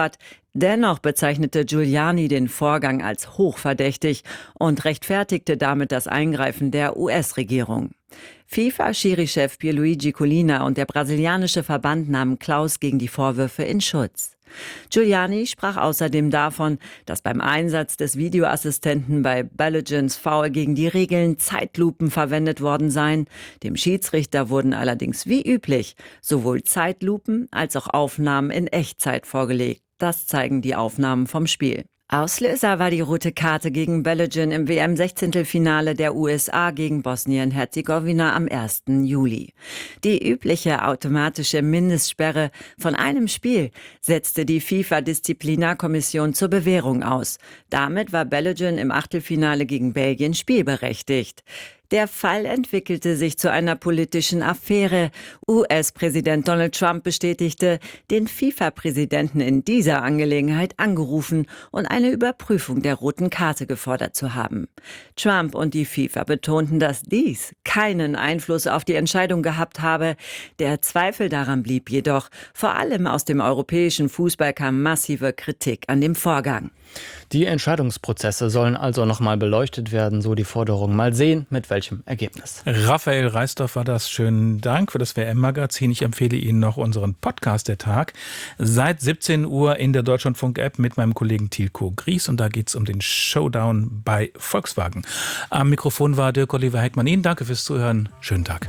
Dennoch bezeichnete Giuliani den Vorgang als hochverdächtig und rechtfertigte damit das Eingreifen der US-Regierung. FIFA-Schiri-Chef Pierluigi Collina und der brasilianische Verband nahmen Klaus gegen die Vorwürfe in Schutz. Giuliani sprach außerdem davon, dass beim Einsatz des Videoassistenten bei Baloguns Foul gegen die Regeln Zeitlupen verwendet worden seien. Dem Schiedsrichter wurden allerdings wie üblich sowohl Zeitlupen als auch Aufnahmen in Echtzeit vorgelegt. Das zeigen die Aufnahmen vom Spiel. Auslöser war die rote Karte gegen Balogun im WM-16-Finale der USA gegen Bosnien-Herzegowina am 1. Juli. Die übliche automatische Mindestsperre von einem Spiel setzte die FIFA-Disziplinarkommission zur Bewährung aus. Damit war Balogun im Achtelfinale gegen Belgien spielberechtigt. Der Fall entwickelte sich zu einer politischen Affäre. US-Präsident Donald Trump bestätigte, den FIFA-Präsidenten in dieser Angelegenheit angerufen und eine Überprüfung der roten Karte gefordert zu haben. Trump und die FIFA betonten, dass dies keinen Einfluss auf die Entscheidung gehabt habe. Der Zweifel daran blieb jedoch. Vor allem aus dem europäischen Fußball kam massive Kritik an dem Vorgang. Die Entscheidungsprozesse sollen also nochmal beleuchtet werden, so die Forderung. Mal sehen, mit welchem Ergebnis. Raphael Reisdorf war das. Schönen Dank für das WM-Magazin. Ich empfehle Ihnen noch unseren Podcast der Tag. Seit 17 Uhr in der Deutschlandfunk-App mit meinem Kollegen Tilko Gries. Und da geht es um den Showdown bei Volkswagen. Am Mikrofon war Dirk-Oliver Heckmann. Ihnen danke fürs Zuhören. Schönen Tag.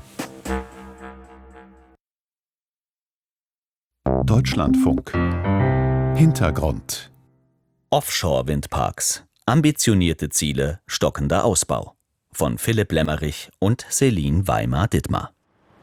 Deutschlandfunk. Hintergrund. Offshore-Windparks. Ambitionierte Ziele, stockender Ausbau. Von Philipp Lemmerich und Celine Weimar-Dittmar.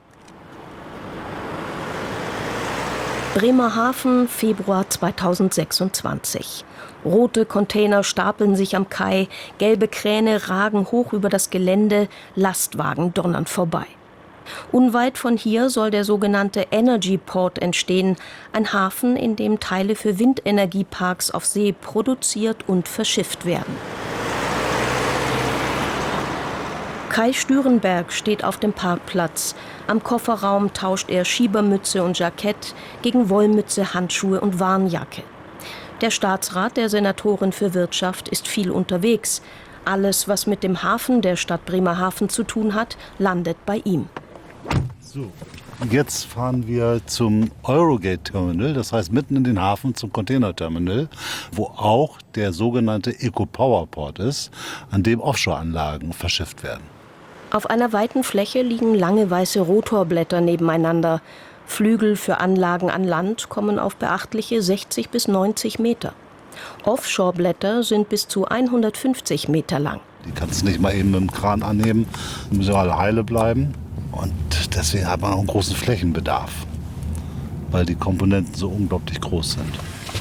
Bremerhaven, Februar 2026. Rote Container stapeln sich am Kai, gelbe Kräne ragen hoch über das Gelände, Lastwagen donnern vorbei. Unweit von hier soll der sogenannte Energy Port entstehen, ein Hafen, in dem Teile für Windenergieparks auf See produziert und verschifft werden. Kai Stürenberg steht auf dem Parkplatz. Am Kofferraum tauscht er Schiebermütze und Jackett gegen Wollmütze, Handschuhe und Warnjacke. Der Staatsrat der Senatorin für Wirtschaft ist viel unterwegs. Alles, was mit dem Hafen der Stadt Bremerhaven zu tun hat, landet bei ihm. So, jetzt fahren wir zum Eurogate-Terminal, das heißt mitten in den Hafen zum Containerterminal, wo auch der sogenannte Eco-Power-Port ist, an dem Offshore-Anlagen verschifft werden. Auf einer weiten Fläche liegen lange weiße Rotorblätter nebeneinander. Flügel für Anlagen an Land kommen auf beachtliche 60 bis 90 Meter. Offshore-Blätter sind bis zu 150 Meter lang. Die kannst du nicht mal eben mit dem Kran anheben, die müssen alle heile bleiben. Und deswegen hat man auch einen großen Flächenbedarf, weil die Komponenten so unglaublich groß sind.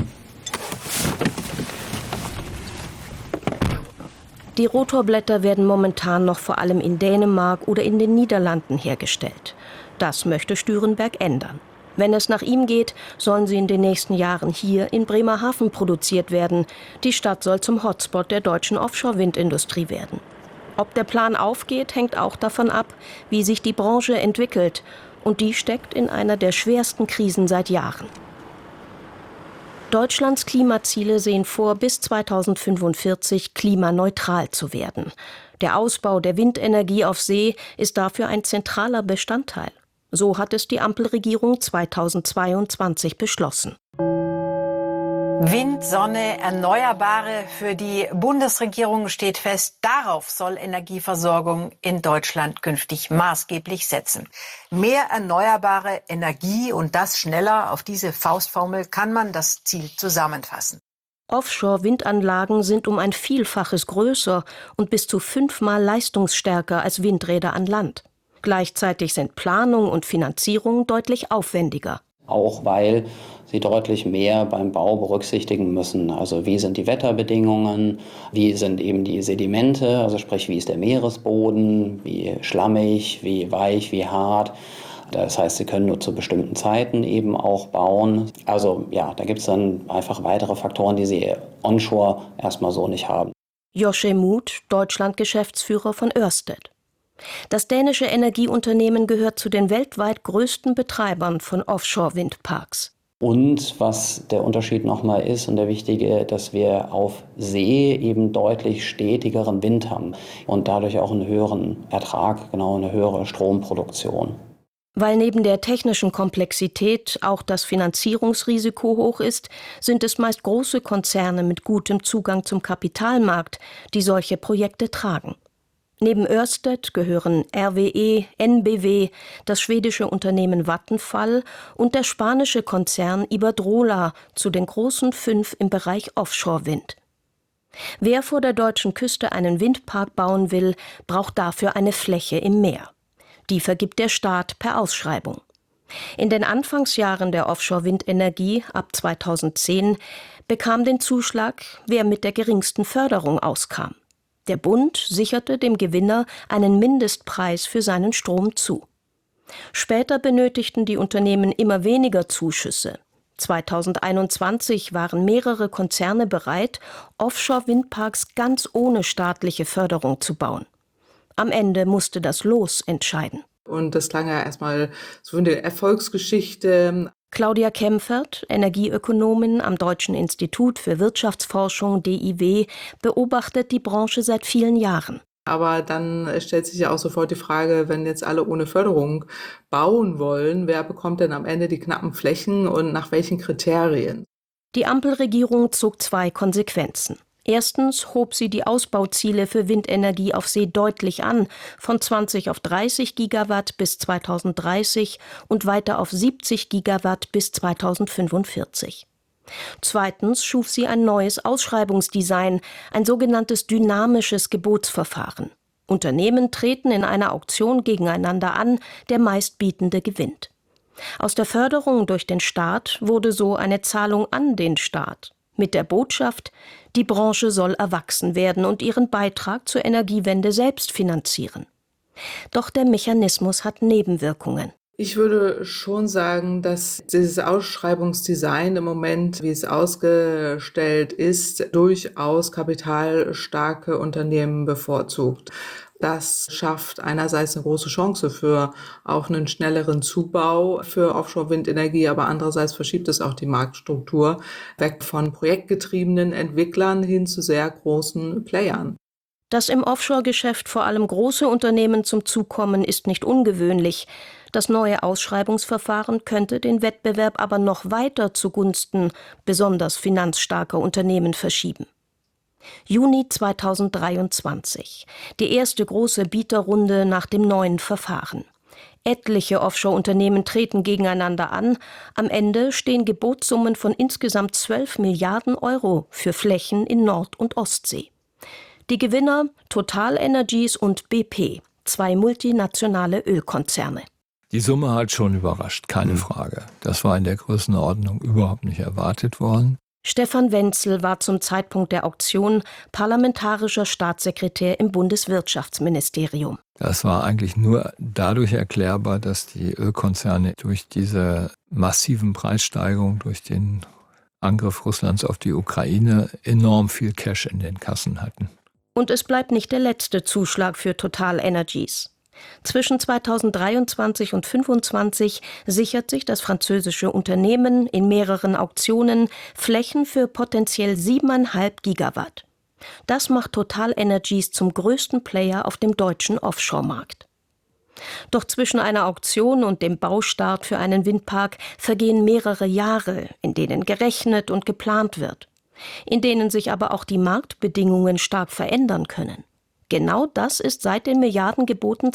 Die Rotorblätter werden momentan noch vor allem in Dänemark oder in den Niederlanden hergestellt. Das möchte Stürenberg ändern. Wenn es nach ihm geht, sollen sie in den nächsten Jahren hier in Bremerhaven produziert werden. Die Stadt soll zum Hotspot der deutschen Offshore-Windindustrie werden. Ob der Plan aufgeht, hängt auch davon ab, wie sich die Branche entwickelt. Und die steckt in einer der schwersten Krisen seit Jahren. Deutschlands Klimaziele sehen vor, bis 2045 klimaneutral zu werden. Der Ausbau der Windenergie auf See ist dafür ein zentraler Bestandteil. So hat es die Ampelregierung 2022 beschlossen. Wind, Sonne, Erneuerbare. Für die Bundesregierung steht fest, darauf soll Energieversorgung in Deutschland künftig maßgeblich setzen. Mehr erneuerbare Energie und das schneller, auf diese Faustformel kann man das Ziel zusammenfassen. Offshore-Windanlagen sind um ein Vielfaches größer und bis zu 5-mal leistungsstärker als Windräder an Land. Gleichzeitig sind Planung und Finanzierung deutlich aufwendiger. Auch weil sie deutlich mehr beim Bau berücksichtigen müssen. Also wie sind die Wetterbedingungen, wie sind eben die Sedimente, also sprich wie ist der Meeresboden, wie schlammig, wie weich, wie hart. Das heißt, sie können nur zu bestimmten Zeiten eben auch bauen. Also ja, da gibt es dann einfach weitere Faktoren, die sie onshore erstmal so nicht haben. Joschem Muth, Deutschland-Geschäftsführer von Ørsted. Das dänische Energieunternehmen gehört zu den weltweit größten Betreibern von Offshore-Windparks. Und was der Unterschied nochmal ist und der wichtige, dass wir auf See eben deutlich stetigeren Wind haben und dadurch auch einen höheren Ertrag, eine höhere Stromproduktion. Weil neben der technischen Komplexität auch das Finanzierungsrisiko hoch ist, sind es meist große Konzerne mit gutem Zugang zum Kapitalmarkt, die solche Projekte tragen. Neben Ørsted gehören RWE, NBW, das schwedische Unternehmen Vattenfall und der spanische Konzern Iberdrola zu den großen 5 im Bereich Offshore-Wind. Wer vor der deutschen Küste einen Windpark bauen will, braucht dafür eine Fläche im Meer. Die vergibt der Staat per Ausschreibung. In den Anfangsjahren der Offshore-Windenergie ab 2010 bekam den Zuschlag, wer mit der geringsten Förderung auskam. Der Bund sicherte dem Gewinner einen Mindestpreis für seinen Strom zu. Später benötigten die Unternehmen immer weniger Zuschüsse. 2021 waren mehrere Konzerne bereit, Offshore-Windparks ganz ohne staatliche Förderung zu bauen. Am Ende musste das Los entscheiden. Und das klang ja erstmal so in der Erfolgsgeschichte. Claudia Kempfert, Energieökonomin am Deutschen Institut für Wirtschaftsforschung DIW, beobachtet die Branche seit vielen Jahren. Aber dann stellt sich ja auch sofort die Frage, wenn jetzt alle ohne Förderung bauen wollen, wer bekommt denn am Ende die knappen Flächen und nach welchen Kriterien? Die Ampelregierung zog 2 Konsequenzen. Erstens hob sie die Ausbauziele für Windenergie auf See deutlich an, von 20 auf 30 Gigawatt bis 2030 und weiter auf 70 Gigawatt bis 2045. Zweitens schuf sie ein neues Ausschreibungsdesign, ein sogenanntes dynamisches Gebotsverfahren. Unternehmen treten in einer Auktion gegeneinander an, der Meistbietende gewinnt. Aus der Förderung durch den Staat wurde so eine Zahlung an den Staat. Mit der Botschaft, die Branche soll erwachsen werden und ihren Beitrag zur Energiewende selbst finanzieren. Doch der Mechanismus hat Nebenwirkungen. Ich würde schon sagen, dass dieses Ausschreibungsdesign im Moment, wie es ausgestellt ist, durchaus kapitalstarke Unternehmen bevorzugt. Das schafft einerseits eine große Chance für auch einen schnelleren Zubau für Offshore-Windenergie, aber andererseits verschiebt es auch die Marktstruktur weg von projektgetriebenen Entwicklern hin zu sehr großen Playern. Dass im Offshore-Geschäft vor allem große Unternehmen zum Zug kommen, ist nicht ungewöhnlich. Das neue Ausschreibungsverfahren könnte den Wettbewerb aber noch weiter zugunsten besonders finanzstarker Unternehmen verschieben. Juni 2023. Die erste große Bieterrunde nach dem neuen Verfahren. Etliche Offshore-Unternehmen treten gegeneinander an. Am Ende stehen Gebotssummen von insgesamt 12 Milliarden Euro für Flächen in Nord- und Ostsee. Die Gewinner TotalEnergies und BP, 2 multinationale Ölkonzerne. Die Summe hat schon überrascht, keine Frage. Das war in der Größenordnung überhaupt nicht erwartet worden. Stefan Wenzel war zum Zeitpunkt der Auktion parlamentarischer Staatssekretär im Bundeswirtschaftsministerium. Das war eigentlich nur dadurch erklärbar, dass die Ölkonzerne durch diese massiven Preissteigerungen, durch den Angriff Russlands auf die Ukraine enorm viel Cash in den Kassen hatten. Und es bleibt nicht der letzte Zuschlag für TotalEnergies. Zwischen 2023 und 2025 sichert sich das französische Unternehmen in mehreren Auktionen Flächen für potenziell 7,5 Gigawatt. Das macht TotalEnergies zum größten Player auf dem deutschen Offshore-Markt. Doch zwischen einer Auktion und dem Baustart für einen Windpark vergehen mehrere Jahre, in denen gerechnet und geplant wird, in denen sich aber auch die Marktbedingungen stark verändern können. Genau das ist seit den Milliardengeboten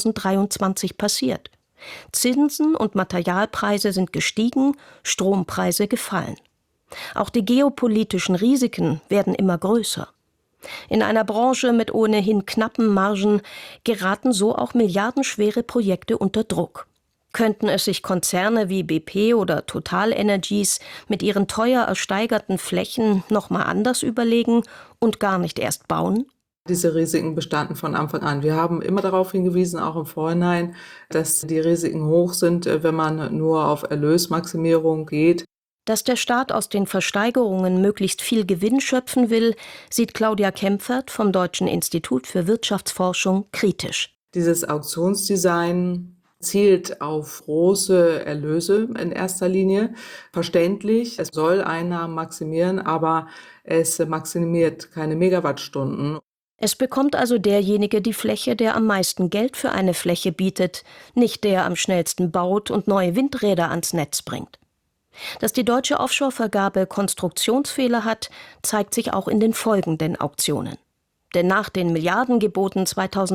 2023 passiert. Zinsen und Materialpreise sind gestiegen, Strompreise gefallen. Auch die geopolitischen Risiken werden immer größer. In einer Branche mit ohnehin knappen Margen geraten so auch milliardenschwere Projekte unter Druck. Könnten es sich Konzerne wie BP oder TotalEnergies mit ihren teuer ersteigerten Flächen nochmal anders überlegen und gar nicht erst bauen? Diese Risiken bestanden von Anfang an. Wir haben immer darauf hingewiesen, auch im Vorhinein, dass die Risiken hoch sind, wenn man nur auf Erlösmaximierung geht. Dass der Staat aus den Versteigerungen möglichst viel Gewinn schöpfen will, sieht Claudia Kempfert vom Deutschen Institut für Wirtschaftsforschung kritisch. Dieses Auktionsdesign zielt auf große Erlöse in erster Linie. Verständlich, es soll Einnahmen maximieren, aber es maximiert keine Megawattstunden. Es bekommt also derjenige die Fläche, der am meisten Geld für eine Fläche bietet, nicht der am schnellsten baut und neue Windräder ans Netz bringt. Dass die deutsche Offshore-Vergabe Konstruktionsfehler hat, zeigt sich auch in den folgenden Auktionen. Denn nach den Milliardengeboten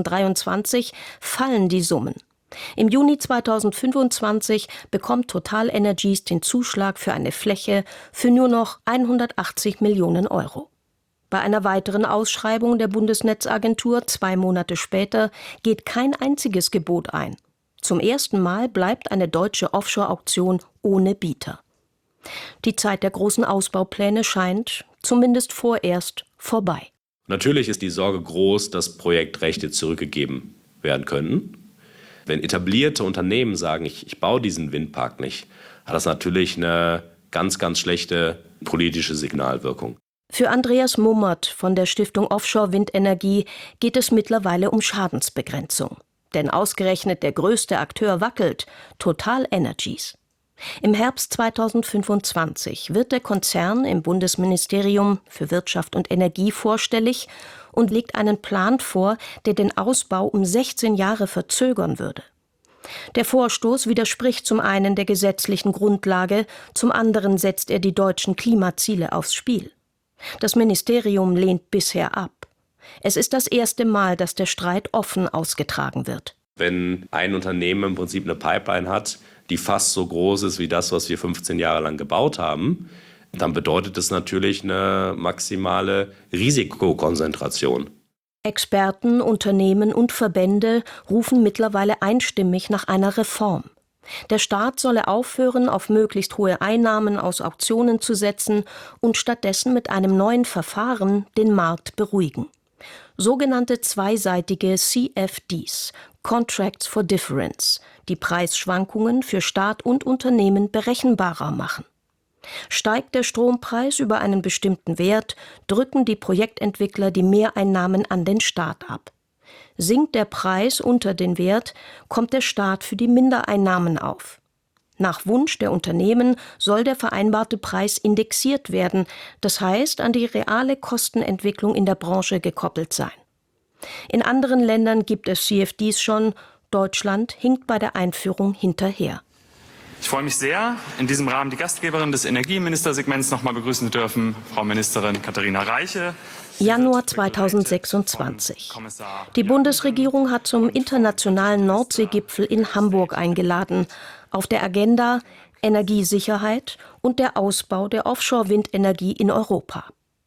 2023 fallen die Summen. Im Juni 2025 bekommt TotalEnergies den Zuschlag für eine Fläche für nur noch 180 Millionen Euro. Bei einer weiteren Ausschreibung der Bundesnetzagentur 2 Monate später geht kein einziges Gebot ein. Zum ersten Mal bleibt eine deutsche Offshore-Auktion ohne Bieter. Die Zeit der großen Ausbaupläne scheint, zumindest vorerst, vorbei. Natürlich ist die Sorge groß, dass Projektrechte zurückgegeben werden könnten. Wenn etablierte Unternehmen sagen, ich baue diesen Windpark nicht, hat das natürlich eine ganz, ganz schlechte politische Signalwirkung. Für Andreas Mummert von der Stiftung Offshore Windenergie geht es mittlerweile um Schadensbegrenzung. Denn ausgerechnet der größte Akteur wackelt, TotalEnergies. Im Herbst 2025 wird der Konzern im Bundesministerium für Wirtschaft und Energie vorstellig und legt einen Plan vor, der den Ausbau um 16 Jahre verzögern würde. Der Vorstoß widerspricht zum einen der gesetzlichen Grundlage, zum anderen setzt er die deutschen Klimaziele aufs Spiel. Das Ministerium lehnt bisher ab. Es ist das erste Mal, dass der Streit offen ausgetragen wird. Wenn ein Unternehmen im Prinzip eine Pipeline hat, die fast so groß ist wie das, was wir 15 Jahre lang gebaut haben, dann bedeutet es natürlich eine maximale Risikokonzentration. Experten, Unternehmen und Verbände rufen mittlerweile einstimmig nach einer Reform. Der Staat solle aufhören, auf möglichst hohe Einnahmen aus Auktionen zu setzen und stattdessen mit einem neuen Verfahren den Markt beruhigen. Sogenannte zweiseitige CFDs, Contracts for Difference, die Preisschwankungen für Staat und Unternehmen berechenbarer machen. Steigt der Strompreis über einen bestimmten Wert, drücken die Projektentwickler die Mehreinnahmen an den Staat ab. Sinkt der Preis unter den Wert, kommt der Staat für die Mindereinnahmen auf. Nach Wunsch der Unternehmen soll der vereinbarte Preis indexiert werden, das heißt an die reale Kostenentwicklung in der Branche gekoppelt sein. In anderen Ländern gibt es CFDs schon, Deutschland hinkt bei der Einführung hinterher. Ich freue mich sehr, in diesem Rahmen die Gastgeberin des Energieministersegments noch mal begrüßen zu dürfen, Frau Ministerin Katharina Reiche. Januar 2026. Die Bundesregierung hat zum internationalen Nordseegipfel in Hamburg eingeladen. Auf der Agenda Energiesicherheit und der Ausbau der Offshore-Windenergie in Europa.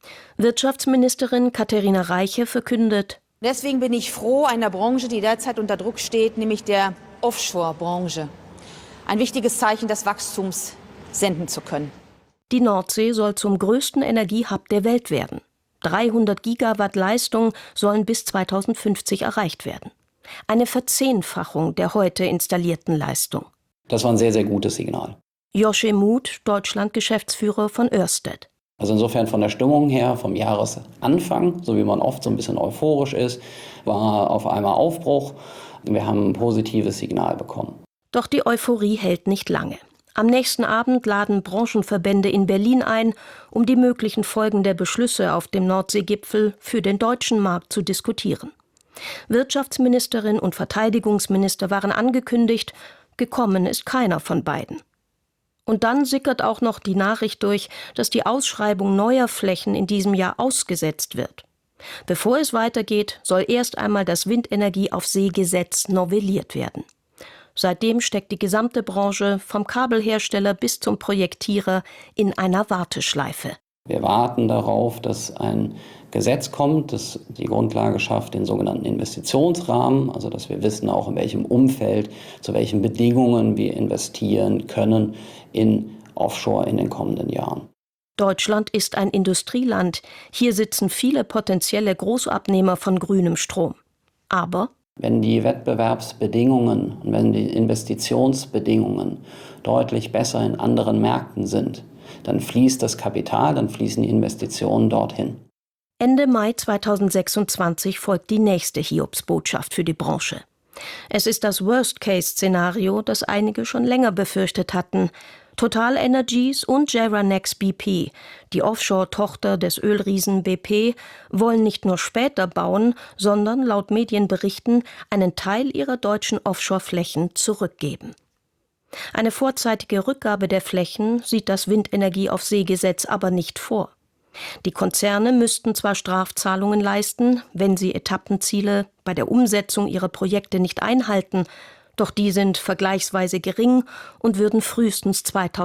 Wirtschaftsministerin Katharina Reiche verkündet: Deswegen bin ich froh, einer Branche, die derzeit unter Druck steht, nämlich der Offshore-Branche, ein wichtiges Zeichen des Wachstums senden zu können. Die Nordsee soll zum größten Energiehub der Welt werden. 300 Gigawatt Leistung sollen bis 2050 erreicht werden. Eine Verzehnfachung der heute installierten Leistung. Das war ein sehr, sehr gutes Signal. Joschim Muth, Deutschland-Geschäftsführer von Ørsted. Also insofern von der Stimmung her, vom Jahresanfang, so wie man oft so ein bisschen euphorisch ist, war auf einmal Aufbruch. Wir haben ein positives Signal bekommen. Doch die Euphorie hält nicht lange. Am nächsten Abend laden Branchenverbände in Berlin ein, um die möglichen Folgen der Beschlüsse auf dem Nordseegipfel für den deutschen Markt zu diskutieren. Wirtschaftsministerin und Verteidigungsminister waren angekündigt, gekommen ist keiner von beiden. Und dann sickert auch noch die Nachricht durch, dass die Ausschreibung neuer Flächen in diesem Jahr ausgesetzt wird. Bevor es weitergeht, soll erst einmal das Windenergie auf See-Gesetz novelliert werden. Seitdem steckt die gesamte Branche, vom Kabelhersteller bis zum Projektierer, in einer Warteschleife. Wir warten darauf, dass ein Gesetz kommt, das die Grundlage schafft, den sogenannten Investitionsrahmen, also dass wir wissen auch in welchem Umfeld, zu welchen Bedingungen wir investieren können in Offshore in den kommenden Jahren. Deutschland ist ein Industrieland. Hier sitzen viele potenzielle Großabnehmer von grünem Strom. Aber wenn die Wettbewerbsbedingungen und wenn die Investitionsbedingungen deutlich besser in anderen Märkten sind, dann fließt das Kapital, dann fließen die Investitionen dorthin. Ende Mai 2026 folgt die nächste Hiobsbotschaft für die Branche. Es ist das Worst-Case-Szenario, das einige schon länger befürchtet hatten. TotalEnergies und JERA-Nex BP, die Offshore-Tochter des Ölriesen BP, wollen nicht nur später bauen, sondern laut Medienberichten einen Teil ihrer deutschen Offshore-Flächen zurückgeben. Eine vorzeitige Rückgabe der Flächen sieht das Windenergieaufseegesetz aber nicht vor. Die Konzerne müssten zwar Strafzahlungen leisten, wenn sie Etappenziele bei der Umsetzung ihrer Projekte nicht einhalten, doch die sind vergleichsweise gering und würden frühestens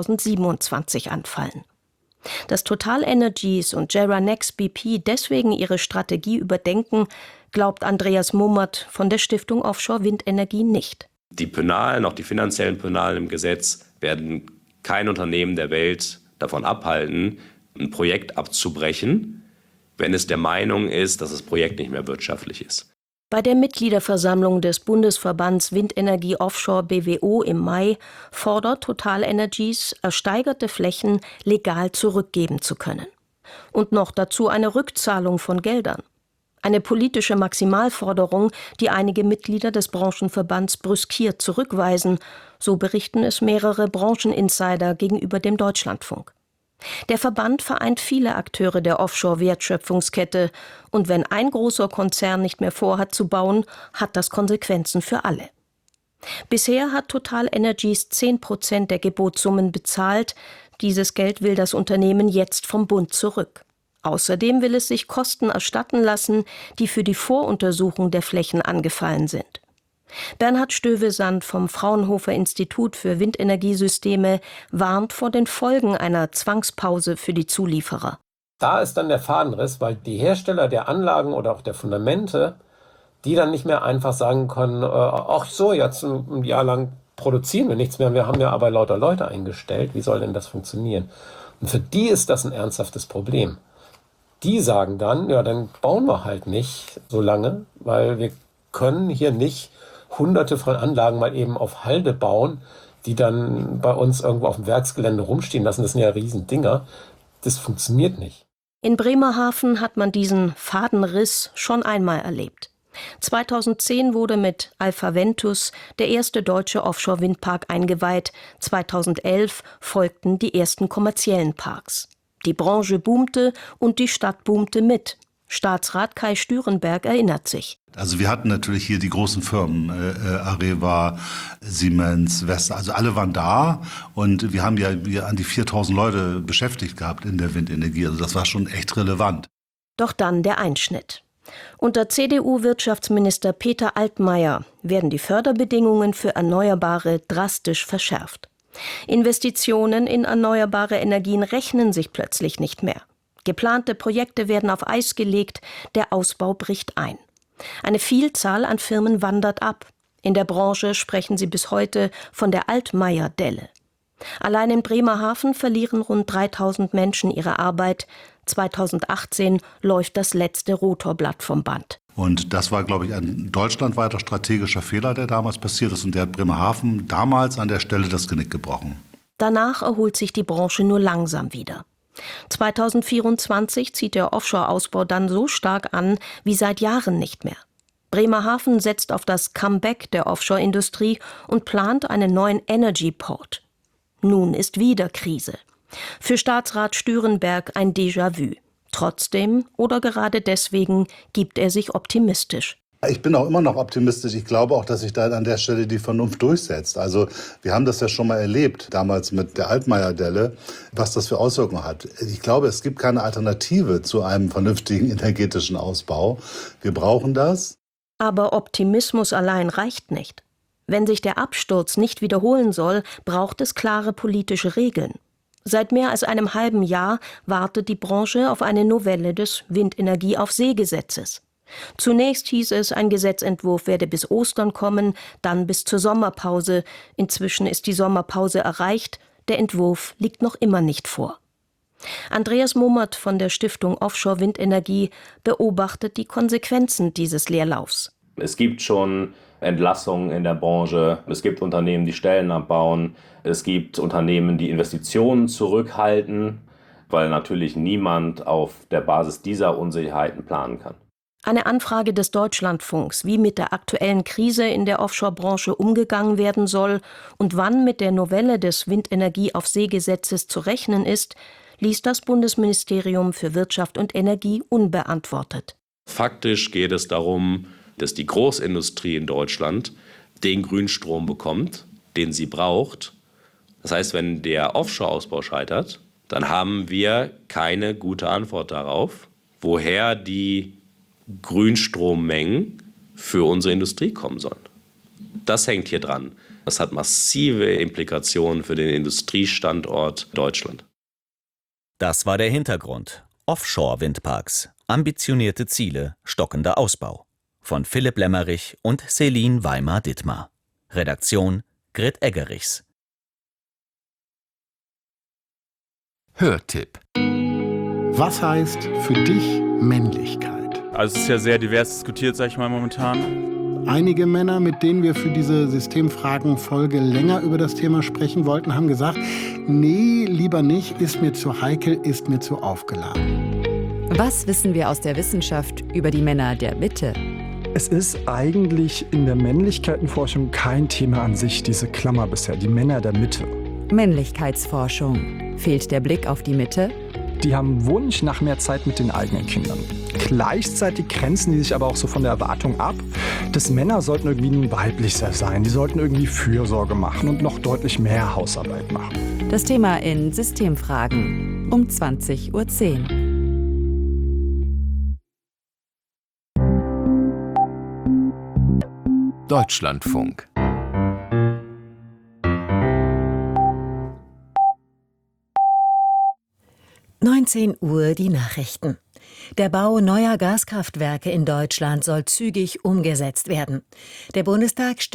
2027 anfallen. Dass TotalEnergies und JERA-Nex BP deswegen ihre Strategie überdenken, glaubt Andreas Mummert von der Stiftung Offshore Windenergie nicht. Die Penalen, auch die finanziellen Penalen im Gesetz, werden kein Unternehmen der Welt davon abhalten, ein Projekt abzubrechen, wenn es der Meinung ist, dass das Projekt nicht mehr wirtschaftlich ist. Bei der Mitgliederversammlung des Bundesverbands Windenergie Offshore BWO im Mai fordert TotalEnergies, ersteigerte Flächen legal zurückgeben zu können. Und noch dazu eine Rückzahlung von Geldern. Eine politische Maximalforderung, die einige Mitglieder des Branchenverbands brüskiert zurückweisen, so berichten es mehrere Brancheninsider gegenüber dem Deutschlandfunk. Der Verband vereint viele Akteure der Offshore-Wertschöpfungskette und wenn ein großer Konzern nicht mehr vorhat zu bauen, hat das Konsequenzen für alle. Bisher hat TotalEnergies 10% der Gebotssummen bezahlt. Dieses Geld will das Unternehmen jetzt vom Bund zurück. Außerdem will es sich Kosten erstatten lassen, die für die Voruntersuchung der Flächen angefallen sind. Bernhard Stövesand vom Fraunhofer Institut für Windenergiesysteme warnt vor den Folgen einer Zwangspause für die Zulieferer. Da ist dann der Fadenriss, weil die Hersteller der Anlagen oder auch der Fundamente, die dann nicht mehr einfach sagen können, ach so, jetzt ein Jahr lang produzieren wir nichts mehr, wir haben ja aber lauter Leute eingestellt, wie soll denn das funktionieren? Und für die ist das ein ernsthaftes Problem. Die sagen dann, ja, dann bauen wir halt nicht so lange, weil wir können hier nicht Hunderte von Anlagen mal eben auf Halde bauen, die dann bei uns irgendwo auf dem Werksgelände rumstehen lassen. Das sind ja Riesendinger. Das funktioniert nicht. In Bremerhaven hat man diesen Fadenriss schon einmal erlebt. 2010 wurde mit Alpha Ventus der erste deutsche Offshore-Windpark eingeweiht. 2011 folgten die ersten kommerziellen Parks. Die Branche boomte und die Stadt boomte mit. Staatsrat Kai Stürenberg erinnert sich. Also wir hatten natürlich hier die großen Firmen, Areva, Siemens, Vestas, also alle waren da und wir haben ja an die 4.000 Leute beschäftigt gehabt in der Windenergie, also das war schon echt relevant. Doch dann der Einschnitt. Unter CDU-Wirtschaftsminister Peter Altmaier werden die Förderbedingungen für Erneuerbare drastisch verschärft. Investitionen in erneuerbare Energien rechnen sich plötzlich nicht mehr. Geplante Projekte werden auf Eis gelegt, der Ausbau bricht ein. Eine Vielzahl an Firmen wandert ab. In der Branche sprechen sie bis heute von der Altmaier-Delle. Allein in Bremerhaven verlieren rund 3.000 Menschen ihre Arbeit. 2018 läuft das letzte Rotorblatt vom Band. Und das war, glaube ich, ein deutschlandweiter strategischer Fehler, der damals passiert ist. Und der hat Bremerhaven damals an der Stelle das Genick gebrochen. Danach erholt sich die Branche nur langsam wieder. 2024 zieht der Offshore-Ausbau dann so stark an wie seit Jahren nicht mehr. Bremerhaven setzt auf das Comeback der Offshore-Industrie und plant einen neuen Energy Port. Nun ist wieder Krise. Für Staatsrat Stürenberg ein Déjà-vu. Trotzdem oder gerade deswegen gibt er sich optimistisch. Ich bin auch immer noch optimistisch. Ich glaube auch, dass sich da an der Stelle die Vernunft durchsetzt. Also wir haben das ja schon mal erlebt, damals mit der Altmaier-Delle, was das für Auswirkungen hat. Ich glaube, es gibt keine Alternative zu einem vernünftigen energetischen Ausbau. Wir brauchen das. Aber Optimismus allein reicht nicht. Wenn sich der Absturz nicht wiederholen soll, braucht es klare politische Regeln. Seit mehr als einem halben Jahr wartet die Branche auf eine Novelle des Windenergieaufseegesetzes. Zunächst hieß es, ein Gesetzentwurf werde bis Ostern kommen, dann bis zur Sommerpause. Inzwischen ist die Sommerpause erreicht, der Entwurf liegt noch immer nicht vor. Andreas Mummert von der Stiftung Offshore Windenergie beobachtet die Konsequenzen dieses Leerlaufs. Es gibt schon Entlassungen in der Branche, es gibt Unternehmen, die Stellen abbauen, es gibt Unternehmen, die Investitionen zurückhalten, weil natürlich niemand auf der Basis dieser Unsicherheiten planen kann. Eine Anfrage des Deutschlandfunks, wie mit der aktuellen Krise in der Offshore-Branche umgegangen werden soll und wann mit der Novelle des Windenergie-auf-See-Gesetzes zu rechnen ist, ließ das Bundesministerium für Wirtschaft und Energie unbeantwortet. Faktisch geht es darum, dass die Großindustrie in Deutschland den Grünstrom bekommt, den sie braucht. Das heißt, wenn der Offshore-Ausbau scheitert, dann haben wir keine gute Antwort darauf, woher die Grünstrommengen für unsere Industrie kommen sollen. Das hängt hier dran. Das hat massive Implikationen für den Industriestandort Deutschland. Das war der Hintergrund. Offshore-Windparks. Ambitionierte Ziele, stockender Ausbau. Von Philipp Lemmerich und Celine Weimar-Dittmar. Redaktion Grit Eggerichs. Hörtipp. Was heißt für dich Männlichkeit? Also es ist ja sehr divers diskutiert, sag ich mal, momentan. Einige Männer, mit denen wir für diese Systemfragen-Folge länger über das Thema sprechen wollten, haben gesagt, nee, lieber nicht, ist mir zu heikel, ist mir zu aufgeladen. Was wissen wir aus der Wissenschaft über die Männer der Mitte? Es ist eigentlich in der Männlichkeitenforschung kein Thema an sich, diese Klammer bisher, die Männer der Mitte. Männlichkeitsforschung. Fehlt der Blick auf die Mitte? Die haben Wunsch nach mehr Zeit mit den eigenen Kindern. Gleichzeitig grenzen die sich aber auch so von der Erwartung ab, dass Männer sollten irgendwie weiblicher sein. Die sollten irgendwie Fürsorge machen und noch deutlich mehr Hausarbeit machen. Das Thema in Systemfragen um 20:10 Uhr. Deutschlandfunk. Uhr die Nachrichten. Der Bau neuer Gaskraftwerke in Deutschland soll zügig umgesetzt werden. Der Bundestag